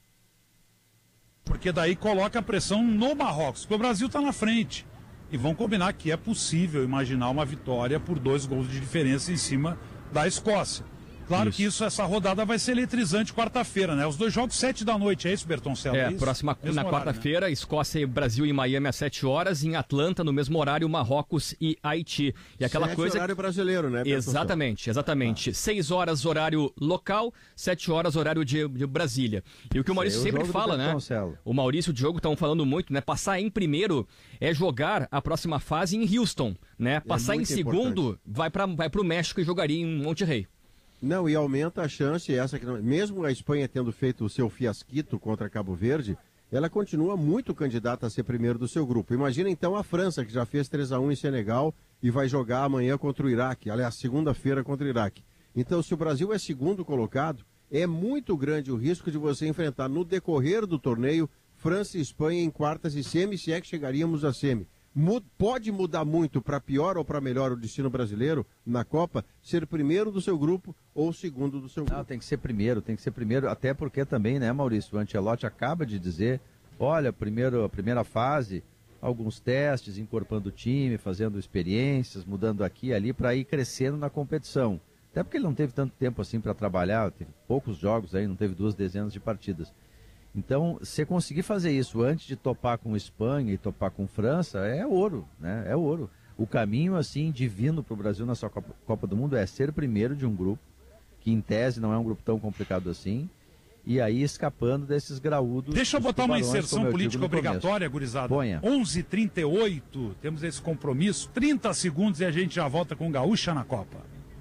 Porque daí coloca a pressão no Marrocos, porque o Brasil está na frente. E vão combinar que é possível imaginar uma vitória por 2 gols de diferença em cima da Escócia. Claro que essa rodada vai ser eletrizante quarta-feira, né? Os 2 jogos 7 da noite, é isso, Bertoncello? É, na quarta-feira, né? Escócia e Brasil em Miami às 7 horas, em Atlanta, no mesmo horário, Marrocos e Haiti. E aquela 7 coisa... horário brasileiro, né, Bertoncello? Exatamente. 6 horas horário local, 7 horas horário de Brasília. E o que o Maurício sempre fala, né? O Maurício e o Diogo estão falando muito, né? Passar em primeiro é jogar a próxima fase em Houston, né? Passar em segundo vai pro México e jogaria em Monterrey. Não, e aumenta a chance, mesmo a Espanha tendo feito o seu fiasquito contra Cabo Verde, ela continua muito candidata a ser primeiro do seu grupo. Imagina então a França, que já fez 3-1 em Senegal e vai jogar amanhã contra o Iraque, aliás, segunda-feira contra o Iraque. Então, se o Brasil é segundo colocado, é muito grande o risco de você enfrentar no decorrer do torneio França e Espanha em quartas e semi, se é que chegaríamos a semi. Pode mudar muito para pior ou para melhor o destino brasileiro na Copa, ser primeiro do seu grupo ou segundo do seu grupo. Não, tem que ser primeiro, até porque também, né, Maurício, o Ancelotti acaba de dizer, olha, a primeira fase, alguns testes, incorporando o time, fazendo experiências, mudando aqui e ali para ir crescendo na competição. Até porque ele não teve tanto tempo assim para trabalhar, teve poucos jogos aí, não teve 2 dezenas de partidas. Então, se conseguir fazer isso antes de topar com Espanha e topar com França, é ouro, né? É ouro. O caminho, assim, divino para o Brasil nessa Copa do Mundo é ser primeiro de um grupo, que em tese não é um grupo tão complicado assim, e aí escapando desses graúdos. Deixa eu botar uma inserção política obrigatória, gurizada. 11h38, temos esse compromisso, 30 segundos e a gente já volta com Gaúcha na Copa.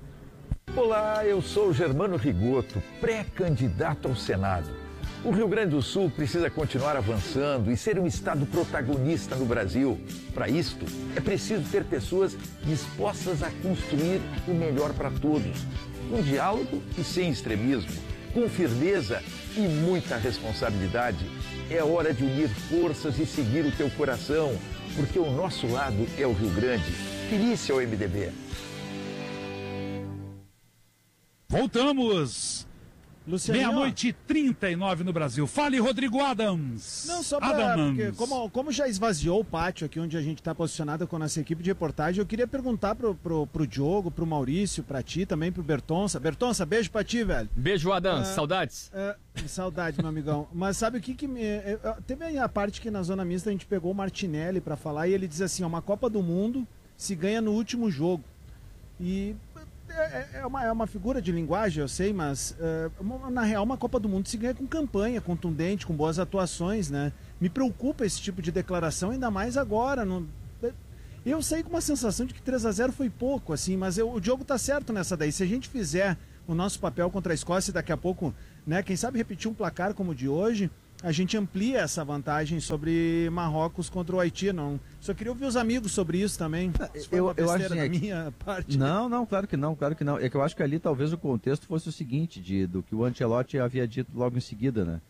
Olá, eu sou Germano Rigoto, pré-candidato ao Senado. O Rio Grande do Sul precisa continuar avançando e ser um estado protagonista no Brasil. Para isto, é preciso ter pessoas dispostas a construir o melhor para todos. Com diálogo e sem extremismo, com firmeza e muita responsabilidade. É hora de unir forças e seguir o teu coração, porque o nosso lado é o Rio Grande. Feliz ao MDB. Voltamos! Meia-noite e 39 no Brasil. Fale, Rodrigo Adams. Não, só pra, porque como já esvaziou o pátio aqui onde a gente está posicionado com a nossa equipe de reportagem, eu queria perguntar pro Diogo, pro Maurício, pra ti também, pro Bertonça. Bertonça, beijo pra ti, velho. Beijo, Adams. Saudades. Saudade, meu amigão. Mas sabe o que me... Teve aí a parte que na Zona Mista a gente pegou o Martinelli pra falar e ele diz assim, uma Copa do Mundo se ganha no último jogo. E... É uma figura de linguagem, eu sei, mas na real uma Copa do Mundo se ganha com campanha contundente, com boas atuações, né? Me preocupa esse tipo de declaração, ainda mais agora. Eu saí com uma sensação de que 3-0 foi pouco, assim, mas o Diogo tá certo nessa daí. Se a gente fizer o nosso papel contra a Escócia daqui a pouco, né, quem sabe repetir um placar como o de hoje, a gente amplia essa vantagem sobre Marrocos contra o Haiti. Não, só queria ouvir os amigos sobre isso também. Eu acho assim, da minha parte. Não, claro que não. É que eu acho que ali talvez o contexto fosse o seguinte, do que o Ancelotti havia dito logo em seguida, né?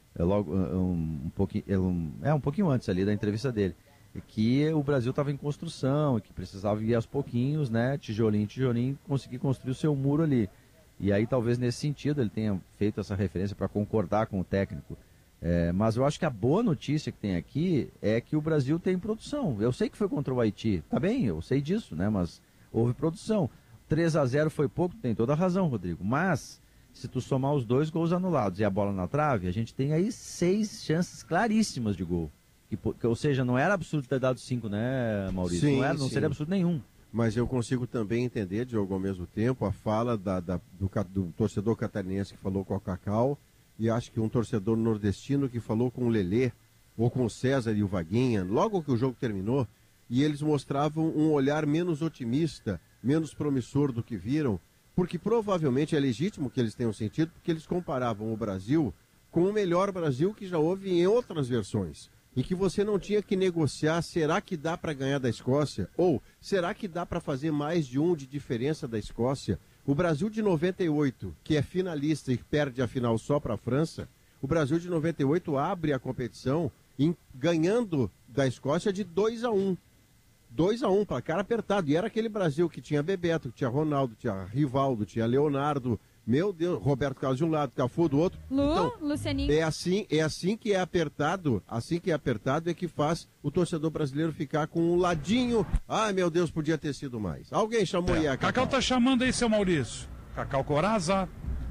Um pouquinho antes ali da entrevista dele. Que o Brasil estava em construção, que precisava ir aos pouquinhos, né? Tijolinho, conseguir construir o seu muro ali. E aí talvez nesse sentido ele tenha feito essa referência para concordar com o técnico. Mas eu acho que a boa notícia que tem aqui é que o Brasil tem produção. Eu sei que foi contra o Haiti, tá bem, eu sei disso, né? Mas houve produção. 3-0 foi pouco, tem toda a razão, Rodrigo. Mas, se tu somar os 2 gols anulados e a bola na trave, a gente tem aí 6 chances claríssimas de gol. Ou seja, não era absurdo ter dado 5, né, Maurício? Sim, não seria absurdo nenhum. Mas eu consigo também entender, Diogo, ao mesmo tempo, a fala do torcedor catarinense que falou com o Cacau, e acho que um torcedor nordestino que falou com o Lelê, ou com o César e o Vaguinha, logo que o jogo terminou, e eles mostravam um olhar menos otimista, menos promissor do que viram, porque provavelmente é legítimo que eles tenham sentido, porque eles comparavam o Brasil com o melhor Brasil que já houve em outras versões, em que você não tinha que negociar, será que dá para ganhar da Escócia? Ou será que dá para fazer mais de um de diferença da Escócia? O Brasil de 98, que é finalista e perde a final só para a França, o Brasil de 98 abre a competição ganhando da Escócia de 2-1. 2-1, placar apertado. E era aquele Brasil que tinha Bebeto, que tinha Ronaldo, tinha Rivaldo, tinha Leonardo, meu Deus, Roberto Carlos de um lado, Cafu do outro. Então, Lucianinho. É assim que é apertado, é que faz o torcedor brasileiro ficar com um ladinho. Ai, meu Deus, podia ter sido mais. Alguém chamou aí a Cacau. Cacau tá chamando aí, seu Maurício. Cacau Coraza.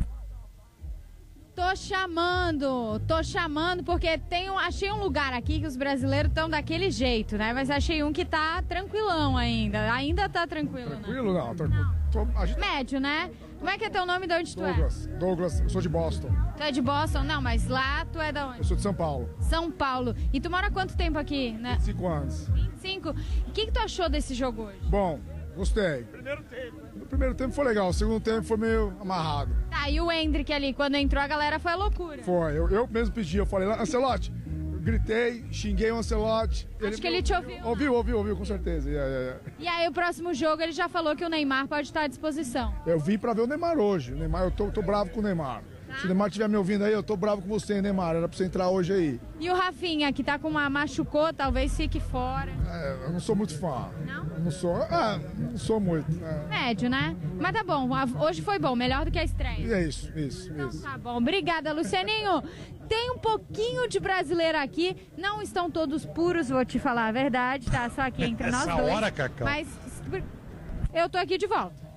Tô chamando, porque achei um lugar aqui que os brasileiros estão daquele jeito, né? Mas achei um que tá tranquilão ainda. Ainda tá tranquilo, Tranquilo, né? não. Tranquilo. Médio, né? Como é que é teu nome, de onde tu é? Douglas, eu sou de Boston. Tu é de Boston? Não, mas lá tu é da onde? Eu sou de São Paulo. São Paulo. E tu mora há quanto tempo aqui, né? 25 anos. 25? O que tu achou desse jogo hoje? Bom, gostei. No primeiro tempo foi legal, o segundo tempo foi meio amarrado. Tá, e o Hendrick ali, quando entrou a galera foi a loucura. Foi, eu mesmo pedi, eu falei, Ancelotti, gritei, xinguei o Ancelotti. Acho que ele te ouviu. Ouviu, com certeza. E aí o próximo jogo ele já falou que o Neymar pode estar à disposição. Eu vim pra ver o Neymar hoje. O Neymar, eu tô bravo com o Neymar. Se o Neymar estiver me ouvindo aí, eu tô bravo com você, Neymar. Era pra você entrar hoje aí. E o Rafinha, que tá com uma machucou, talvez fique fora. Eu não sou muito fã. Não? Não sou muito. Médio, né? Mas tá bom, hoje foi bom, melhor do que a estreia. É isso. Então tá bom, obrigada, Lucianinho. Tem um pouquinho de brasileiro aqui, não estão todos puros, vou te falar a verdade, tá? Só aqui entre nós dois. Essa hora, Cacau. Mas eu tô aqui de volta.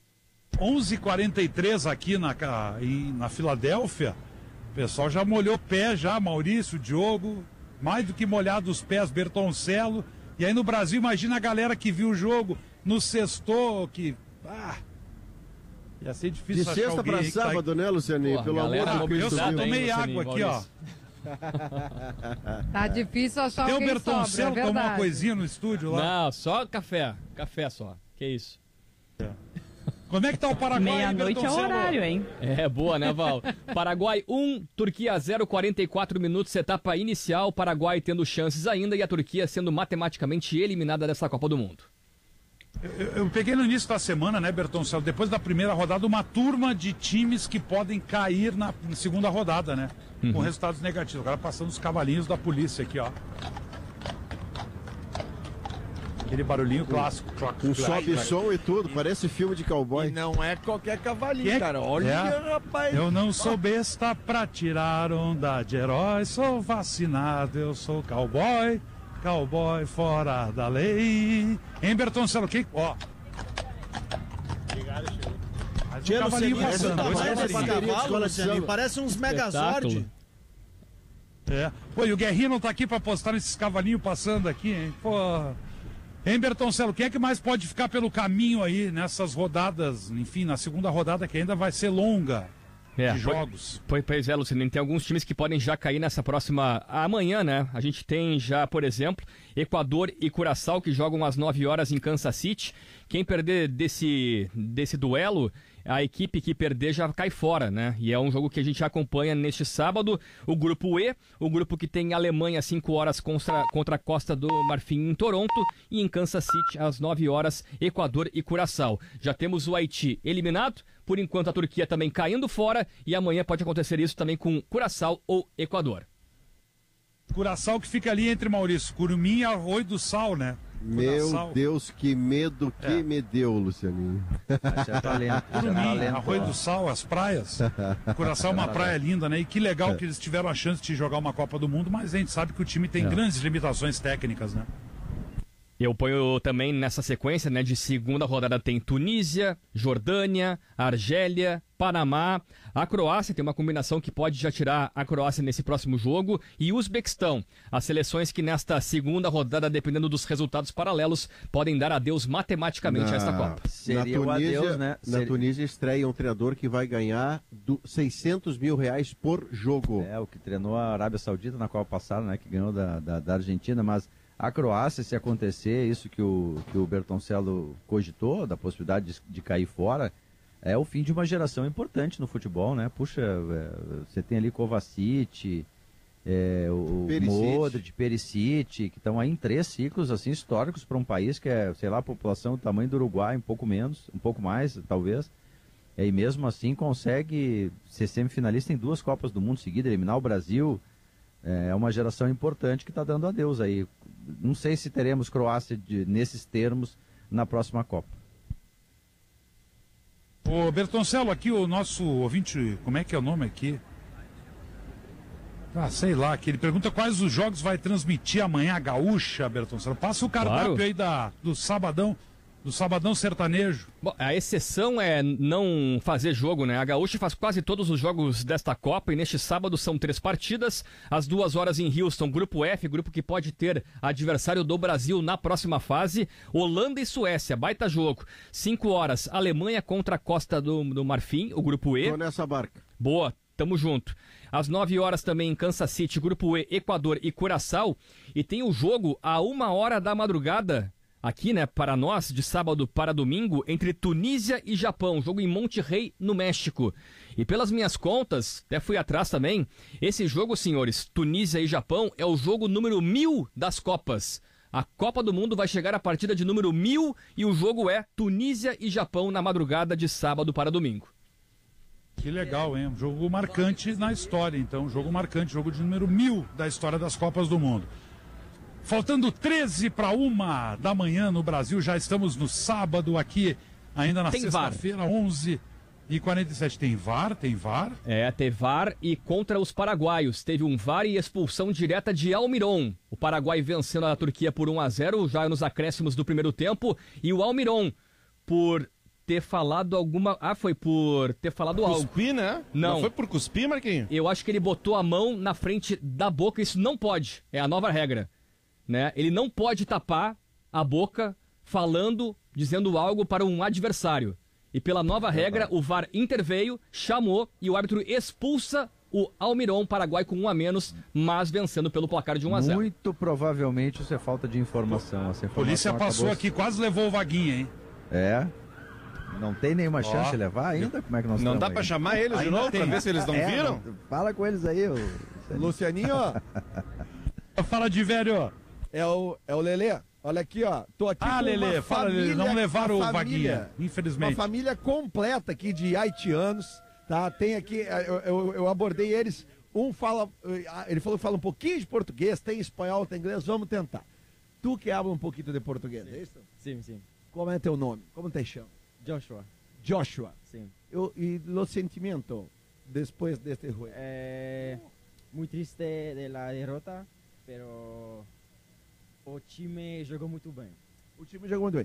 11h43 aqui na Filadélfia. O pessoal já molhou pé já, Maurício, Diogo. Mais do que molhado os pés, Bertoncello. E aí no Brasil, imagina a galera que viu o jogo no sextou, que... ia ser difícil de achar sexta para sábado, né, Lucianinho? Pelo amor de Deus. Eu só tomei água aqui, ó. Tá difícil achar Tem o alguém Bertoncello sobra, é tomar uma verdade. coisinha no estúdio lá? Não, só café. Café só. Que isso. Como é que tá o Paraguai? Meia-noite é o horário, hein? É, boa, né, Val? Paraguai 1, Turquia 0, 44 minutos, etapa inicial. Paraguai tendo chances ainda e a Turquia sendo matematicamente eliminada dessa Copa do Mundo. Eu peguei no início da semana, né, Bertoncello, depois da primeira rodada, uma turma de times que podem cair na segunda rodada, né? Com resultados negativos. Agora passando os cavalinhos da polícia aqui, ó. Aquele barulhinho clássico. Com sobe som e tudo, parece filme de cowboy. E não é qualquer cavalinho, cara. Olha, rapaz. Eu não sou besta pra tirar onda de herói, sou vacinado, eu sou cowboy, cowboy fora da lei. Hein, Bertoncello, que... Ó. Mais um cavalinho passando. Parece uns Megazord. É. Pô, e o Guerrinho não tá aqui pra postar nesses cavalinhos passando aqui, hein? Pô... Hein, Bertoncello, quem é que mais pode ficar pelo caminho aí nessas rodadas, enfim, na segunda rodada que ainda vai ser longa? de jogos. Pois é, Luciano, tem alguns times que podem já cair nessa próxima... Amanhã, né? A gente tem já, por exemplo, Equador e Curaçao, que jogam às 9 horas em Kansas City. Quem perder desse duelo, a equipe que perder já cai fora, né? E é um jogo que a gente acompanha neste sábado. O grupo E, o grupo que tem Alemanha às 5 horas contra a Costa do Marfim em Toronto. E em Kansas City, às 9 horas, Equador e Curaçao. Já temos o Haiti eliminado. Por enquanto, a Turquia também caindo fora. E amanhã pode acontecer isso também com Curaçao ou Equador. Curaçao que fica ali entre, Maurício, Curumim e Arroio do Sal, né? Meu Deus, que medo que me deu, Lucianinho. Curumim, Arroio do Sal, as praias. Curaçao é uma praia linda, né? E que legal que eles tiveram a chance de jogar uma Copa do Mundo, mas a gente sabe que o time tem grandes limitações técnicas, né? Eu ponho também nessa sequência, né, de segunda rodada tem Tunísia, Jordânia, Argélia, Panamá, a Croácia tem uma combinação que pode já tirar a Croácia nesse próximo jogo e Uzbequistão, as seleções que nesta segunda rodada, dependendo dos resultados paralelos, podem dar adeus matematicamente a esta Copa. Seria o adeus, né? Na Tunísia estreia um treinador que vai ganhar R$600 mil por jogo. É, o que treinou a Arábia Saudita na Copa passada, né, que ganhou da Argentina, mas a Croácia, se acontecer isso que o Bertoncello cogitou, da possibilidade de cair fora, é o fim de uma geração importante no futebol, né? Puxa, você tem ali Kovacic, o Modric, Perisic, que estão aí em 3 ciclos assim, históricos para um país que é, sei lá, a população do tamanho do Uruguai, um pouco menos, um pouco mais, talvez. E mesmo assim consegue ser semifinalista em 2 Copas do Mundo seguidas, eliminar o Brasil. É uma geração importante que está dando adeus aí. Não sei se teremos Croácia nesses termos na próxima Copa. Ô Bertoncello, aqui o nosso ouvinte, como é que é o nome aqui? Ah, sei lá, que ele pergunta quais os jogos vai transmitir amanhã a Gaúcha, Bertoncello. Passa o cardápio aí do Sabadão Sertanejo. Bom, a exceção é não fazer jogo, né? A Gaúcha faz quase todos os jogos desta Copa e neste sábado são 3 partidas. Às 2 horas em Houston, grupo F, grupo que pode ter adversário do Brasil na próxima fase. Holanda e Suécia, baita jogo. 5 horas, Alemanha contra a Costa do Marfim, o grupo E. Tô nessa barca. Boa, tamo junto. Às 9 horas também em Kansas City, grupo E, Equador e Curaçao. E tem o jogo a 1 hora da madrugada. Aqui, né, para nós, de sábado para domingo, entre Tunísia e Japão, jogo em Monterrey, no México. E pelas minhas contas, até fui atrás também, esse jogo, senhores, Tunísia e Japão, é o jogo número 1000 das Copas. A Copa do Mundo vai chegar à partida de número 1000 e o jogo é Tunísia e Japão na madrugada de sábado para domingo. Que legal, hein? Um jogo marcante na história, então, jogo marcante, jogo de número 1000 da história das Copas do Mundo. Faltando 13 para 1 da manhã no Brasil, já estamos no sábado aqui, ainda na sexta-feira, 11h47. Tem VAR? Tem VAR? Tem VAR e contra os paraguaios. Teve um VAR e expulsão direta de Almiron. O Paraguai vencendo a Turquia por 1-0, já nos acréscimos do primeiro tempo. E o Almiron, por ter falado alguma... foi por ter falado algo. Cuspir, né? Não foi por cuspir, Marquinhos? Eu acho que ele botou a mão na frente da boca, isso não pode. É a nova regra. Né? Ele não pode tapar a boca falando, dizendo algo para um adversário. E pela nova regra, o VAR interveio, chamou e o árbitro expulsa o Almiron, Paraguai com 1 a menos, mas vencendo pelo placar de 1-0. Muito provavelmente isso é falta de informação. Essa informação Polícia passou aqui, quase levou o Vaguinha, hein? Não tem nenhuma chance de levar ainda? Como é que nós não dá para chamar eles de novo para ver se eles não viram? Fala com eles aí, Lucianinho. Fala de velho. É o Lelê. Olha aqui, ó. Tô aqui com Lelê, uma fala, família, Lelê. Não levaram o família, Vaguinha, infelizmente. Uma família completa aqui de haitianos, tá? Tem aqui, eu abordei eles. Um fala, ele falou que fala um pouquinho de português, tem espanhol, tem inglês, vamos tentar. Tu que habla um pouquinho de português, é isso? Sim. Como é teu nome? Como te chama? Joshua. Sim. E o sentimento depois deste jogo? Muito triste da derrota, pero o time jogou muito bem. O time jogou muito bem.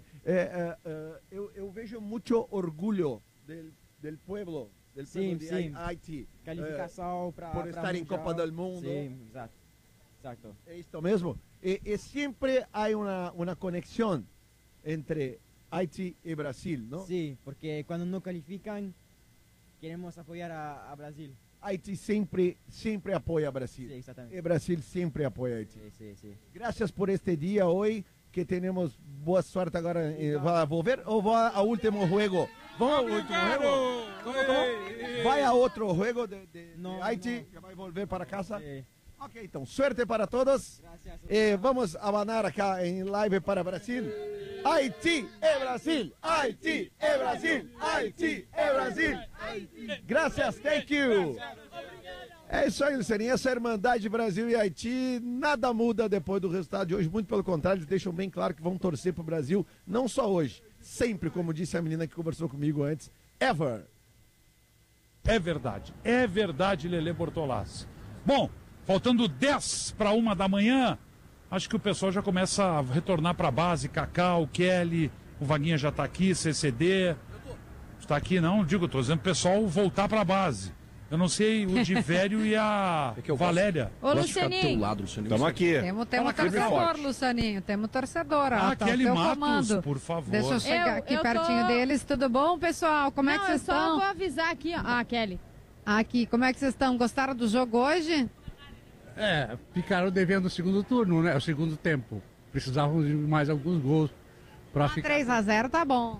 Eu vejo muito orgulho del pueblo, sim. de Haiti. Qualificação para por estar em Copa do Mundo. Sim, exato. É isso mesmo. E sempre há uma conexão entre Haiti e Brasil, não? Sim, porque quando não qualificam, queremos apoiar a Brasil. Haití sempre apoia Brasil. Sí, exactamente. E Brasil sempre apoia Haití. Sí. Gracias por este dia hoje, que temos boa sorte agora. Vai volver ou vai ao último jogo? Vamos ao último jogo? ¿Cómo? Vai a outro jogo de Haití, que vai volver para casa? Ok, então, suerte para todos. Vamos abanar acá em live para Brasil. Haití é Brasil! Haití é Brasil! Haití é Brasil! Graças, thank you! É isso aí, Lucianinho. Essa Irmandade Brasil e Haiti, nada muda depois do resultado de hoje. Muito pelo contrário, eles deixam bem claro que vão torcer pro Brasil, não só hoje, sempre, como disse a menina que conversou comigo antes, ever. É verdade, Lelê Bortolassi. Bom, faltando 10 para 1 da manhã, acho que o pessoal já começa a retornar para a base. Cacau, Kelly, o Vaguinha já está aqui, CCD. Está aqui, não? Estou dizendo o pessoal voltar para a base. Eu não sei o Divério e a Valéria. Ô, Lucianinho. Estamos aqui. Temos torcedor, Lucianinho. Temos torcedor. Kelly Matos, comando. Por favor. Deixa eu chegar aqui pertinho deles. Tudo bom, pessoal? Como é que vocês estão? Eu só vou avisar aqui, ó. Kelly. Aqui, como é que vocês estão? Gostaram do jogo hoje? Ficaram devendo o segundo turno, né? O segundo tempo. Precisavam de mais alguns gols para ficar. 3-0 tá bom.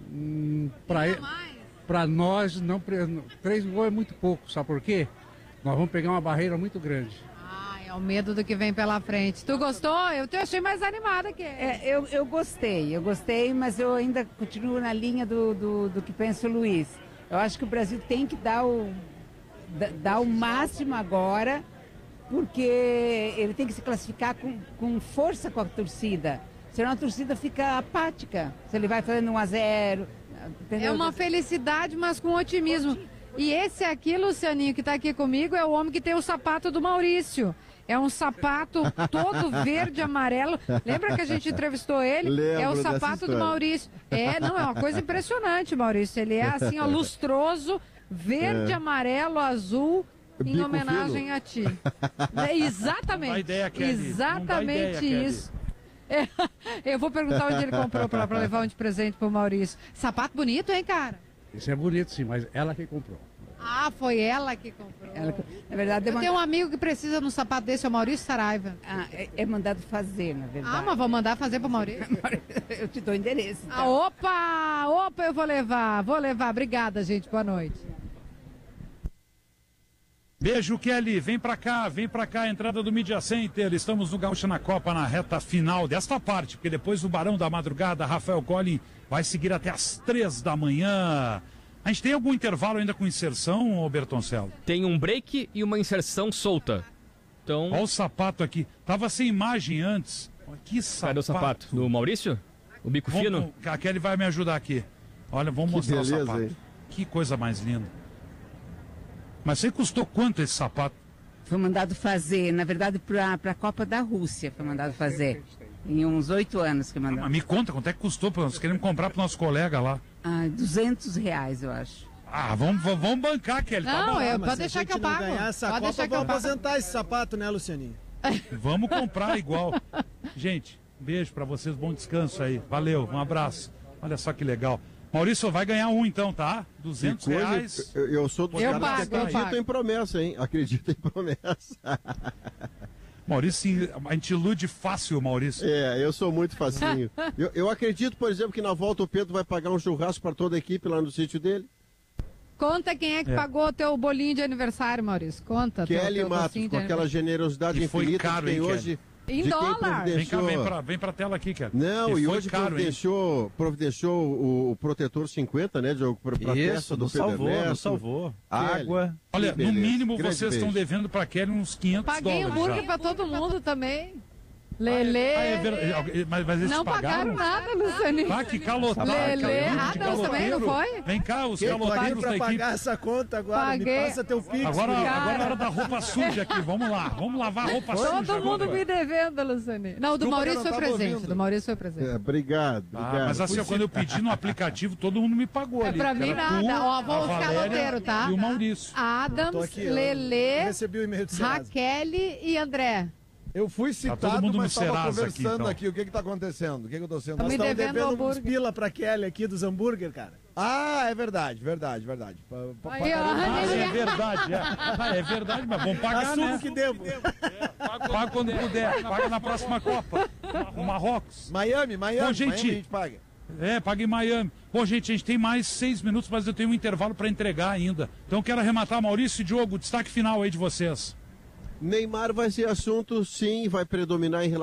Para nós, 3 gols é muito pouco, sabe por quê? Nós vamos pegar uma barreira muito grande. É o medo do que vem pela frente. Tu gostou? Eu te achei mais animada que eu gostei, mas eu ainda continuo na linha do que pensa o Luiz. Eu acho que o Brasil tem que dar o máximo agora, porque ele tem que se classificar com força com a torcida. Senão a torcida fica apática. Se ele vai fazendo 1-0... Entendeu? É uma felicidade, mas com otimismo. E esse aqui, Lucianinho, que está aqui comigo, é o homem que tem o sapato do Maurício. É um sapato todo verde e amarelo. Lembra que a gente entrevistou ele? É o sapato do Maurício. É uma coisa impressionante, Maurício. Ele é assim, ó, lustroso, verde, amarelo, azul, em homenagem a ti. Exatamente. Exatamente isso. Eu vou perguntar onde ele comprou para levar um de presente pro Maurício. Sapato bonito, hein, cara? Isso é bonito, sim, mas ela que comprou. Foi ela que comprou. Na verdade, eu tenho um amigo que precisa de um sapato desse, é o Maurício Saraiva. É mandado fazer, na verdade. Mas vou mandar fazer pro Maurício. Eu te dou o endereço. Então. Opa, eu vou levar. Obrigada, gente, boa noite. Beijo, Kelly. Vem pra cá, entrada do Media Center. Estamos no Gaúcha na Copa, na reta final desta parte, porque depois do Barão da Madrugada, Rafael Collin vai seguir até as 3 da manhã. A gente tem algum intervalo ainda com inserção, Bertoncello? Tem um break e uma inserção solta. Então... Olha o sapato aqui. Tava sem imagem antes. Que sapato. Cadê o sapato? Do Maurício? O bico fino? A Kelly vai me ajudar aqui. Olha, vamos mostrar o sapato. Hein? Que coisa mais linda. Mas você custou quanto esse sapato? Foi mandado fazer, na verdade, para a Copa da Rússia, foi mandado fazer. Em uns 8 anos que mandaram. Me conta, quanto é que custou? Nós queremos comprar para o nosso colega lá. R$200, eu acho. Vamos bancar, Kelly. Não, pode deixar que eu pago. Pode deixar que eu aposentar esse sapato, né, Lucianinho? Vamos comprar igual. Gente, beijo para vocês, bom descanso aí. Valeu, um abraço. Olha só que legal. Maurício, vai ganhar um então, tá? R$200. Eu sou dos caras que acreditam em promessa, hein? Acredito em promessa. Maurício, a gente ilude fácil, Maurício. Eu sou muito facinho. eu acredito, por exemplo, que na volta o Pedro vai pagar um churrasco para toda a equipe lá no sítio dele. Conta quem é que pagou o teu bolinho de aniversário, Maurício. Conta. Kelly Matos, com aquela generosidade infinita que tem hoje. Em dólar. Vem pra tela aqui, cara. Não, e hoje providenciou o protetor 50, né, Diogo? Pra testa do Pedro Ernesto. Salvou. Água. Olha, no mínimo vocês estão devendo pra Kelly uns $500. Paguei hambúrguer pra todo mundo também. Lelê. Mas eles não pagaram nada, Lucianinho. Que caloteiro. Lelê. Não, também não foi? Vem cá, os caloteiros da equipe. Pagar essa conta agora, me passa teu Pix. Agora é hora da roupa suja aqui, vamos lá. Vamos lavar a roupa suja. Todo mundo me devendo, Lucianinho. Não, o do Maurício foi presente. Do Maurício foi presente. Obrigado. Mas assim, quando eu pedi no aplicativo, todo mundo me pagou ali. Pra mim nada. Vamos os caloteiros, tá? E o Maurício. Adams, Lelê, recebi o e-mail de Raquel e André. Eu fui todo citado, mundo mas no estava Serasa conversando aqui, aqui. O que está acontecendo? O que eu estou sendo? Nós me estamos devendo devendo hambúrguer. uns pila pra Kelly aqui dos hambúrguer, cara. Ah, é verdade. Aí, ó, É verdade, é verdade, mas vamos pagar, Assumo né? que devo. Paga quando puder, paga na próxima Copa. O Marrocos. Miami, Bom, Miami a gente, gente paga. paga em Miami. Bom, gente, a gente tem mais 6 minutos, mas eu tenho um intervalo para entregar ainda. Então eu quero arrematar, Maurício e Diogo, destaque final aí de vocês. Neymar vai ser assunto, sim, vai predominar em relação